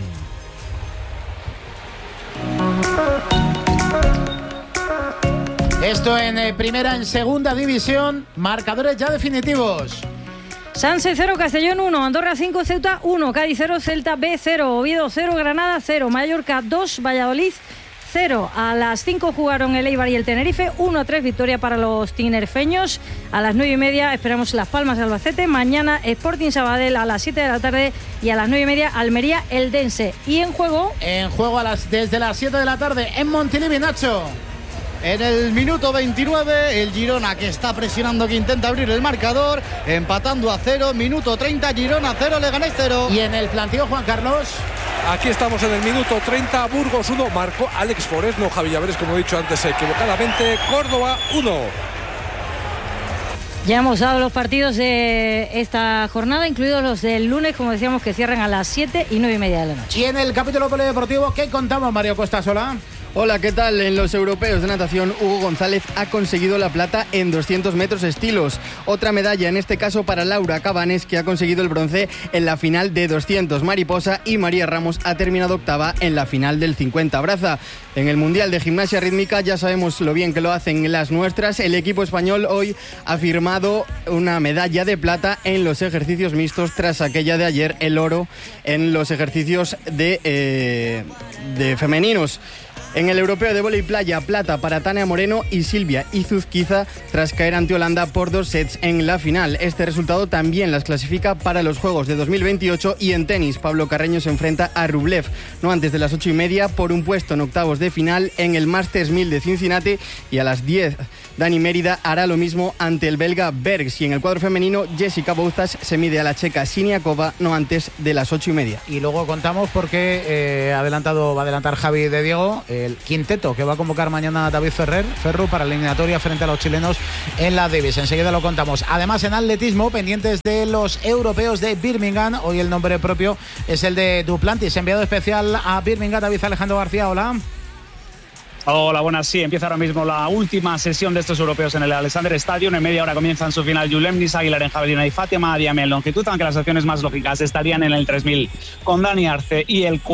Esto en primera, en segunda división, marcadores ya definitivos. Sanse 0, Castellón 1, Andorra 5, Ceuta 1, Cádiz 0, Celta B 0, Oviedo 0, Granada 0, Mallorca 2, Valladolid 0. A las 5 jugaron el Eibar y el Tenerife, 1-3 victoria para los tinerfeños. A las 9:30 esperamos Las Palmas de Albacete. Mañana Sporting Sabadell a las 7 de la tarde y a las 9:30 Almería Eldense. Y en juego desde las 7 de la tarde en Montilivi, Nacho. En el minuto 29, el Girona, que está presionando, que intenta abrir el marcador, empatando a 0. Minuto 30, Girona 0, Leganés 0. Y en el planteo, Juan Carlos. Aquí estamos en el minuto 30, Burgos 1, marcó Alex Forés, no Javi Llaveres, como he dicho antes equivocadamente, Córdoba 1. Ya hemos dado los partidos de esta jornada, incluidos los del lunes, como decíamos, que cierran a las 7 y 9:30 de la noche. Y en el capítulo polideportivo, ¿qué contamos, Mario Costa Sola? Hola, ¿qué tal? En los europeos de natación, Hugo González ha conseguido la plata en 200 metros estilos. Otra medalla, en este caso para Laura Cabanes, que ha conseguido el bronce en la final de 200 mariposa, y María Ramos ha terminado octava en la final del 50 braza. En el Mundial de Gimnasia Rítmica ya sabemos lo bien que lo hacen las nuestras. El equipo español hoy ha firmado una medalla de plata en los ejercicios mixtos tras aquella de ayer, el oro en los ejercicios de femeninos. En el europeo de vóley playa, plata para Tania Moreno y Silvia Izuzquiza tras caer ante Holanda por 2 sets en la final. Este resultado también las clasifica para los Juegos de 2028. Y en tenis, Pablo Carreño se enfrenta a Rublev, no antes de las 8:30, por un puesto en octavos de final en el Masters 1000 de Cincinnati, y a las 10 Dani Mérida hará lo mismo ante el belga Bergs. Y en el cuadro femenino, Jessica Bouzas se mide a la checa Siniakova, no antes de las 8:30. Y luego contamos porque va a adelantar Javi de Diego el quinteto que va a convocar mañana David Ferru para la eliminatoria frente a los chilenos en la Davis. Enseguida lo contamos. Además, en atletismo, pendientes de los europeos de Birmingham, hoy el nombre propio es el de Duplantis, enviado especial a Birmingham. David Alejandro García, hola. Hola, buenas. Sí, empieza ahora mismo la última sesión de estos europeos en el Alexander Stadium. En media hora comienzan su final Julem Nisa Aguilar en jabalina y Fátima Diame en longitud, aunque las opciones más lógicas estarían en el 3000 con Dani Arce y el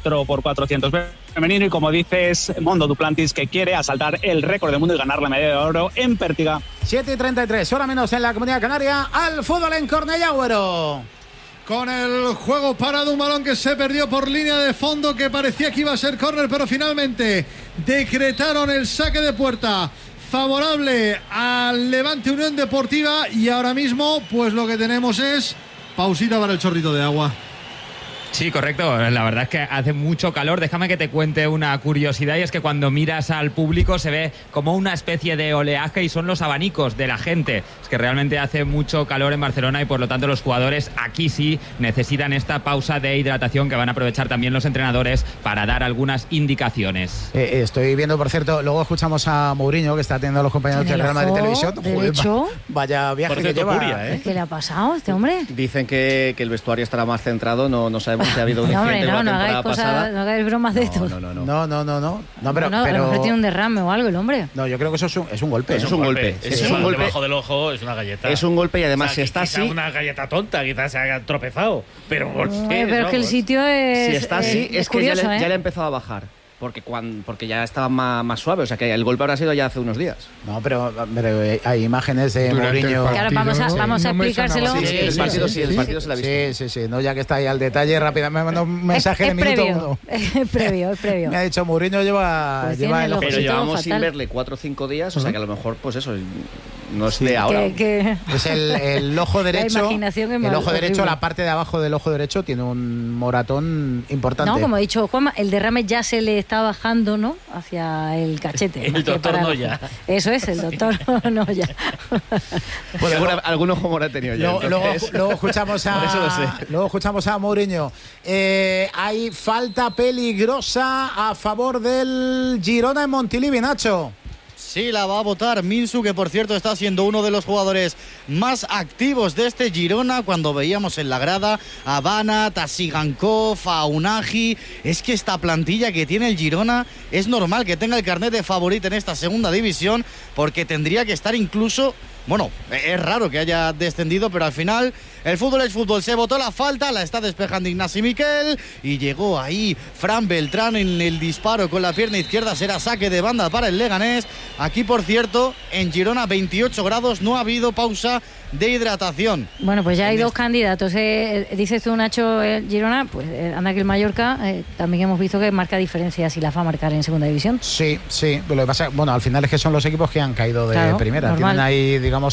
4x400 femenino. Y como dices, Mondo Duplantis, que quiere asaltar el récord del mundo y ganar la medalla de oro en Pértiga. 7:33, hora menos en la Comunidad Canaria. Al fútbol en Cornellá, Güero. Con el juego parado, un balón que se perdió por línea de fondo, que parecía que iba a ser córner, pero finalmente decretaron el saque de puerta favorable al Levante Unión Deportiva. Y ahora mismo, pues lo que tenemos es pausita para el chorrito de agua. Sí, correcto. La verdad es que hace mucho calor. Déjame que te cuente una curiosidad, y es que cuando miras al público se ve como una especie de oleaje y son los abanicos de la gente. Es que realmente hace mucho calor en Barcelona y por lo tanto los jugadores aquí sí necesitan esta pausa de hidratación que van a aprovechar también los entrenadores para dar algunas indicaciones. Estoy viendo, por cierto, luego escuchamos a Mourinho, que está atendiendo a los compañeros de Real Madrid Televisión. Vaya viaje que lleva. ¿Qué le ha pasado a este hombre? Dicen que el vestuario estará más centrado, no sabemos si ha habido un incidente la temporada pasada. No hagáis bromas de esto. No, pero a lo mejor tiene un derrame o algo el hombre. No, yo creo que eso es un golpe. Eso es un golpe. Es un golpe. Debajo del ojo es una galleta. Es un golpe, y además, si está así, una galleta tonta, quizás se haya tropezado, pero un golpe. Pero es que el sitio es. Si está así, es que curioso, ya le ha empezado a bajar. Porque ya estaba más suave, o sea que el golpe habrá sido ya hace unos días. No, pero hay imágenes de Mourinho. Ahora vamos a explicárselo. Sí, el partido se la ha visto. Sí, no, ya que está ahí al detalle, rápidamente me mandó un mensaje de minuto 1. Es previo. Me ha dicho, Mourinho lleva el ojo. Pero llevamos sin verle 4 o 5 días, o sea que a lo mejor, pues eso, no es de ahora. Es el ojo derecho. La imaginación es el ojo horrible. derecho, la parte de abajo del ojo derecho tiene un moratón importante. No, como ha dicho Juanma, el derrame ya se le está bajando, ¿no? Hacia el cachete. El doctor Noya. Eso es, el doctor Noya. Bueno, algún ojo morado ha tenido ya. Luego escuchamos a Mourinho. Hay falta peligrosa a favor del Girona en Montilivi, Nacho. Sí, la va a votar Minsu, que por cierto está siendo uno de los jugadores más activos de este Girona. Cuando veíamos en la grada a Bana, Tasigankov, a Unagi, es que esta plantilla que tiene el Girona es normal que tenga el carnet de favorito en esta segunda división, porque tendría que estar incluso... Bueno, es raro que haya descendido, pero al final el fútbol es fútbol. Se votó la falta, la está despejando Ignasi Miquel y llegó ahí Fran Beltrán en el disparo con la pierna izquierda. Será saque de banda para el Leganés. Aquí, por cierto, en Girona 28 grados, no ha habido pausa de hidratación. Bueno, pues ya hay dos candidatos. Dices tú, Nacho, Girona, pues anda que el Mallorca también hemos visto que marca diferencias y las va a marcar en segunda división. Sí, lo que pasa, bueno, al final es que son los equipos que han caído de primera. Normal. Tienen ahí, digamos,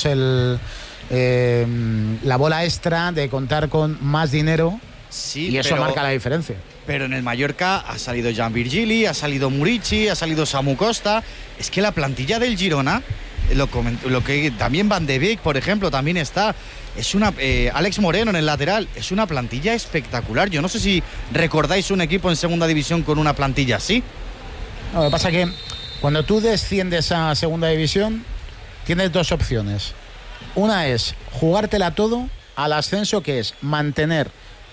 la bola extra de contar con más dinero, y eso marca la diferencia. Pero en el Mallorca ha salido Jan Virgili, ha salido Murici, ha salido Samu Costa. Es que la plantilla del Girona, lo que también Van de Beek, por ejemplo, también está. Es una Alex Moreno en el lateral. Es una plantilla espectacular. Yo no sé si recordáis un equipo en segunda división con una plantilla así. No, lo que pasa es que cuando tú desciendes a segunda división tienes dos opciones. Una es jugártela todo al ascenso, que es mantener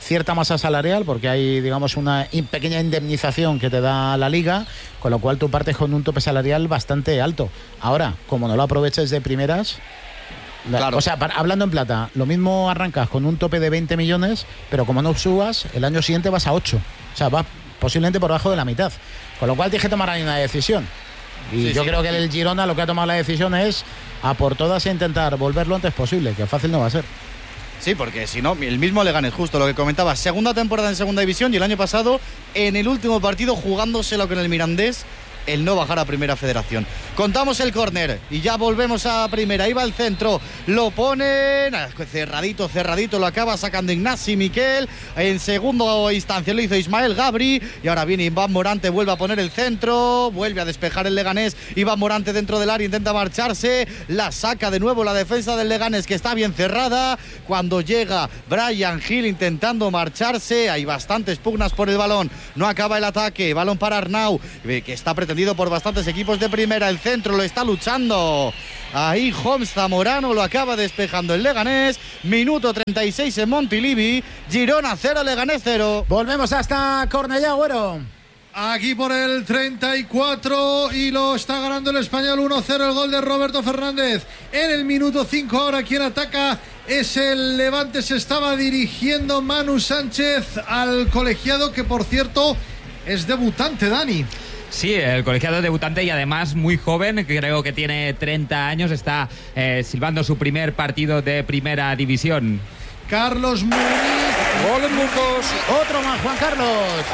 cierta masa salarial, porque hay, digamos, una pequeña indemnización que te da la Liga, con lo cual tú partes con un tope salarial bastante alto. Ahora, como no lo aproveches de primeras... Claro. O sea, hablando en plata, lo mismo arrancas con un tope de 20 millones, pero como no subas, el año siguiente vas a 8. O sea, vas posiblemente por debajo de la mitad. Con lo cual tienes que tomar ahí una decisión. Y yo creo que el Girona lo que ha tomado la decisión es a por todas e intentar volver lo antes posible, que fácil no va a ser. Sí, porque si no, el mismo Leganés, justo lo que comentaba, segunda temporada en segunda división y el año pasado en el último partido jugándoselo con el Mirandés, el no bajar a Primera Federación. Contamos el córner y ya volvemos a Primera. Ahí va el centro, lo ponen cerradito, lo acaba sacando Ignasi Miquel. En segunda instancia lo hizo Ismael Gabri y ahora viene Iván Morante, vuelve a poner el centro, vuelve a despejar el Leganés. Iván Morante dentro del área, intenta marcharse, la saca de nuevo la defensa del Leganés, que está bien cerrada. Cuando llega Brian Hill intentando marcharse, hay bastantes pugnas por el balón, no acaba el ataque, balón para Arnau, que está pretendiendo por bastantes equipos de primera. El centro lo está luchando ahí Homs Zamorano, lo acaba despejando el Leganés. Minuto 36 en Montilivi. Girona 0, Leganés 0. Volvemos hasta Cornellá, Güero. Aquí por el 34 y lo está ganando el Español 1-0, el gol de Roberto Fernández. En el minuto 5 ahora quien ataca es el Levante. Se estaba dirigiendo Manu Sánchez al colegiado, que por cierto es debutante, Dani. Sí, el colegiado debutante y además muy joven, creo que tiene 30 años, está silbando su primer partido de primera división. Carlos Muniz. Gol en Burgos. Otro más, Juan Carlos.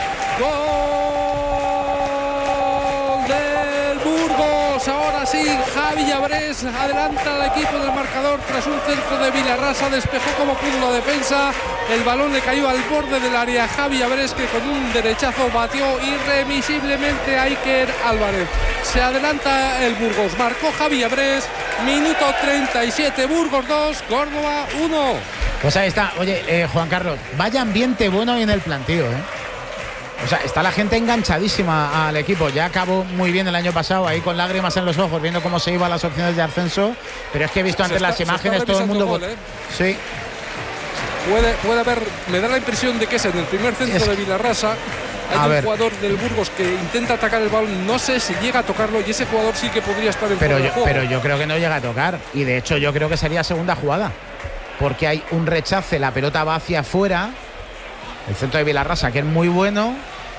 Gol del Burgos. Ahora sí, Javi Llabrés adelanta al equipo del marcador tras un centro de Vilarrasa. Despejó como pudo la defensa. El balón le cayó al borde del área. Javi Llabrés, que con un derechazo batió irremisiblemente a Iker Álvarez. Se adelanta el Burgos. Marcó Javi Llabrés. Minuto 37. Burgos 2, Córdoba 1. Pues ahí está. Oye, Juan Carlos, vaya ambiente bueno en el plantío, ¿eh? O sea, está la gente enganchadísima al equipo. Ya acabó muy bien el año pasado, ahí con lágrimas en los ojos, viendo cómo se iban las opciones de ascenso. Pero es que he visto antes las imágenes, todo el mundo... Sí. Puede haber, me da la impresión de que es en el primer centro de Vilarrasa. Hay un jugador del Burgos que intenta atacar el balón, no sé si llega a tocarlo, y ese jugador sí que podría estar en fuera de juego. Pero yo creo que no llega a tocar, y de hecho yo creo que sería segunda jugada, porque hay un rechace, la pelota va hacia afuera, el centro de Vilarrasa, que es muy bueno.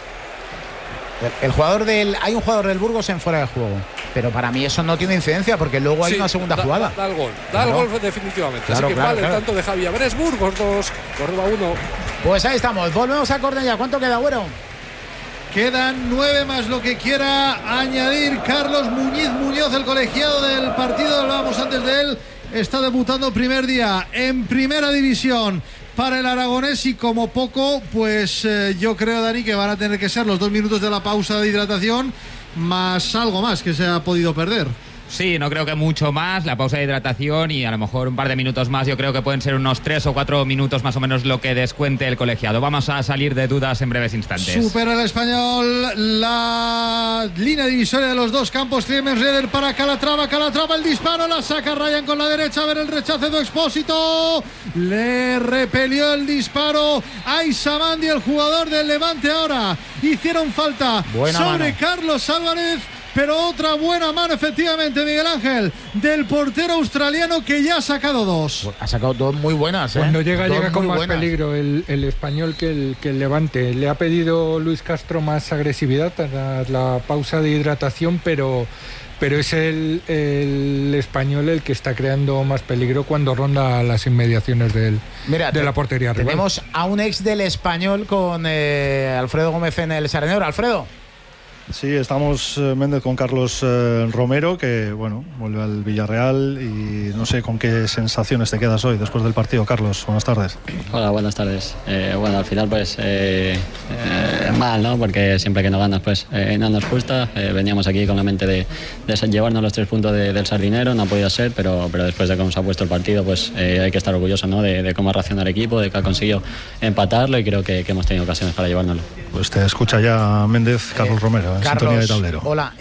Hay un jugador del Burgos en fuera de juego, pero para mí eso no tiene incidencia, porque luego hay una segunda jugada. Da el gol, el gol definitivamente. Claro, así que vale el tanto de Javi Llabrés. Burgos 2, Córdoba 1. Pues ahí estamos, volvemos a Cornellá. ¿Cuánto queda, Güero? Quedan 9 más lo que quiera añadir Carlos Muñoz, el colegiado del partido. Hablábamos antes de él. Está debutando primer día en primera división para el aragonés, y como poco, pues yo creo, Dani, que van a tener que ser los 2 minutos de la pausa de hidratación más algo más que se ha podido perder. Sí, no creo que mucho más, la pausa de hidratación y a lo mejor un par de minutos más. Yo creo que pueden ser unos 3 o 4 minutos más o menos lo que descuente el colegiado. Vamos a salir de dudas en breves instantes. Supera el Español la línea divisoria de los dos campos. Clemens Reder para Calatrava, el disparo, la saca Ryan con la derecha, a ver el rechace de Expósito, le repelió el disparo a Isamandi, el jugador del Levante. Ahora hicieron falta sobre Carlos Álvarez, pero otra buena mano, efectivamente, Miguel Ángel, del portero australiano, que ya ha sacado 2. Ha sacado 2 muy buenas, ¿eh? Cuando llega con más peligro el Español que el Levante. Le ha pedido Luis Castro más agresividad tras la pausa de hidratación, pero es el Español el que está creando más peligro cuando ronda las inmediaciones de la portería rival. Tenemos a un ex del Español con Alfredo Gómez en el Sardinero. Alfredo. Sí, estamos, Méndez, con Carlos Romero, que bueno, vuelve al Villarreal, y no sé con qué sensaciones te quedas hoy después del partido. Carlos, buenas tardes. Hola, buenas tardes. Bueno, al final pues mal, ¿no? Porque siempre que no ganas pues no nos gusta. Veníamos aquí con la mente de llevarnos los 3 puntos del Sardinero, no ha podido ser, pero después de cómo se ha puesto el partido pues hay que estar orgulloso, ¿no? De cómo ha reaccionado el equipo, de que ha conseguido empatarlo, y creo que hemos tenido ocasiones para llevárnoslo. Pues te escucha ya Méndez, Carlos Romero, en sintonía de tablero. Hola,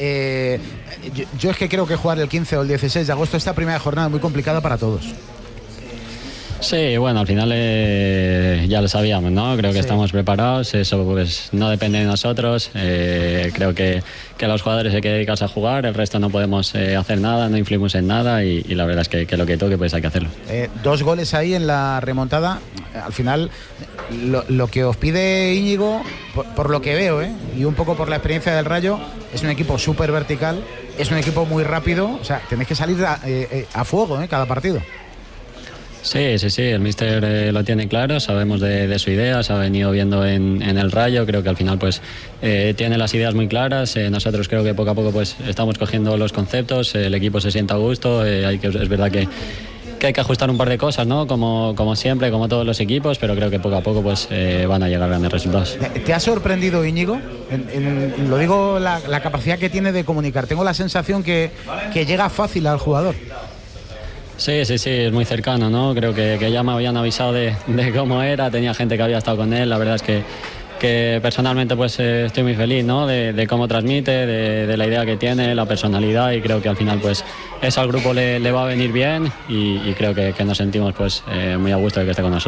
yo es que creo que jugar el 15 o el 16 de agosto, esta primera jornada, es muy complicada para todos. Sí, bueno, al final ya lo sabíamos, ¿no? Creo que estamos preparados, eso pues no depende de nosotros. Creo que los jugadores hay que dedicarse a jugar, el resto no podemos hacer nada, no influimos en nada y la verdad es que lo que toque pues hay que hacerlo. 2 goles ahí en la remontada. Al final, lo que os pide Íñigo, por lo que veo, y un poco por la experiencia del Rayo, es un equipo súper vertical, es un equipo muy rápido, o sea, tenéis que salir a fuego cada partido. Sí, el míster lo tiene claro, sabemos de su idea, se ha venido viendo en el Rayo, creo que al final pues tiene las ideas muy claras, nosotros creo que poco a poco pues estamos cogiendo los conceptos, el equipo se sienta a gusto, es verdad que hay que ajustar un par de cosas, ¿no? Como siempre, como todos los equipos, pero creo que poco a poco pues van a llegar grandes resultados. ¿Te ha sorprendido, Íñigo? Lo digo, la capacidad que tiene de comunicar. Tengo la sensación que llega fácil al jugador. Sí, es muy cercano, ¿no? Creo que ya me habían avisado de cómo era, tenía gente que había estado con él, la verdad es que personalmente pues estoy muy feliz, ¿no? De cómo transmite, de la idea que tiene, la personalidad, y creo que al final pues eso al grupo le va a venir bien y creo que nos sentimos pues muy a gusto de que esté con nosotros.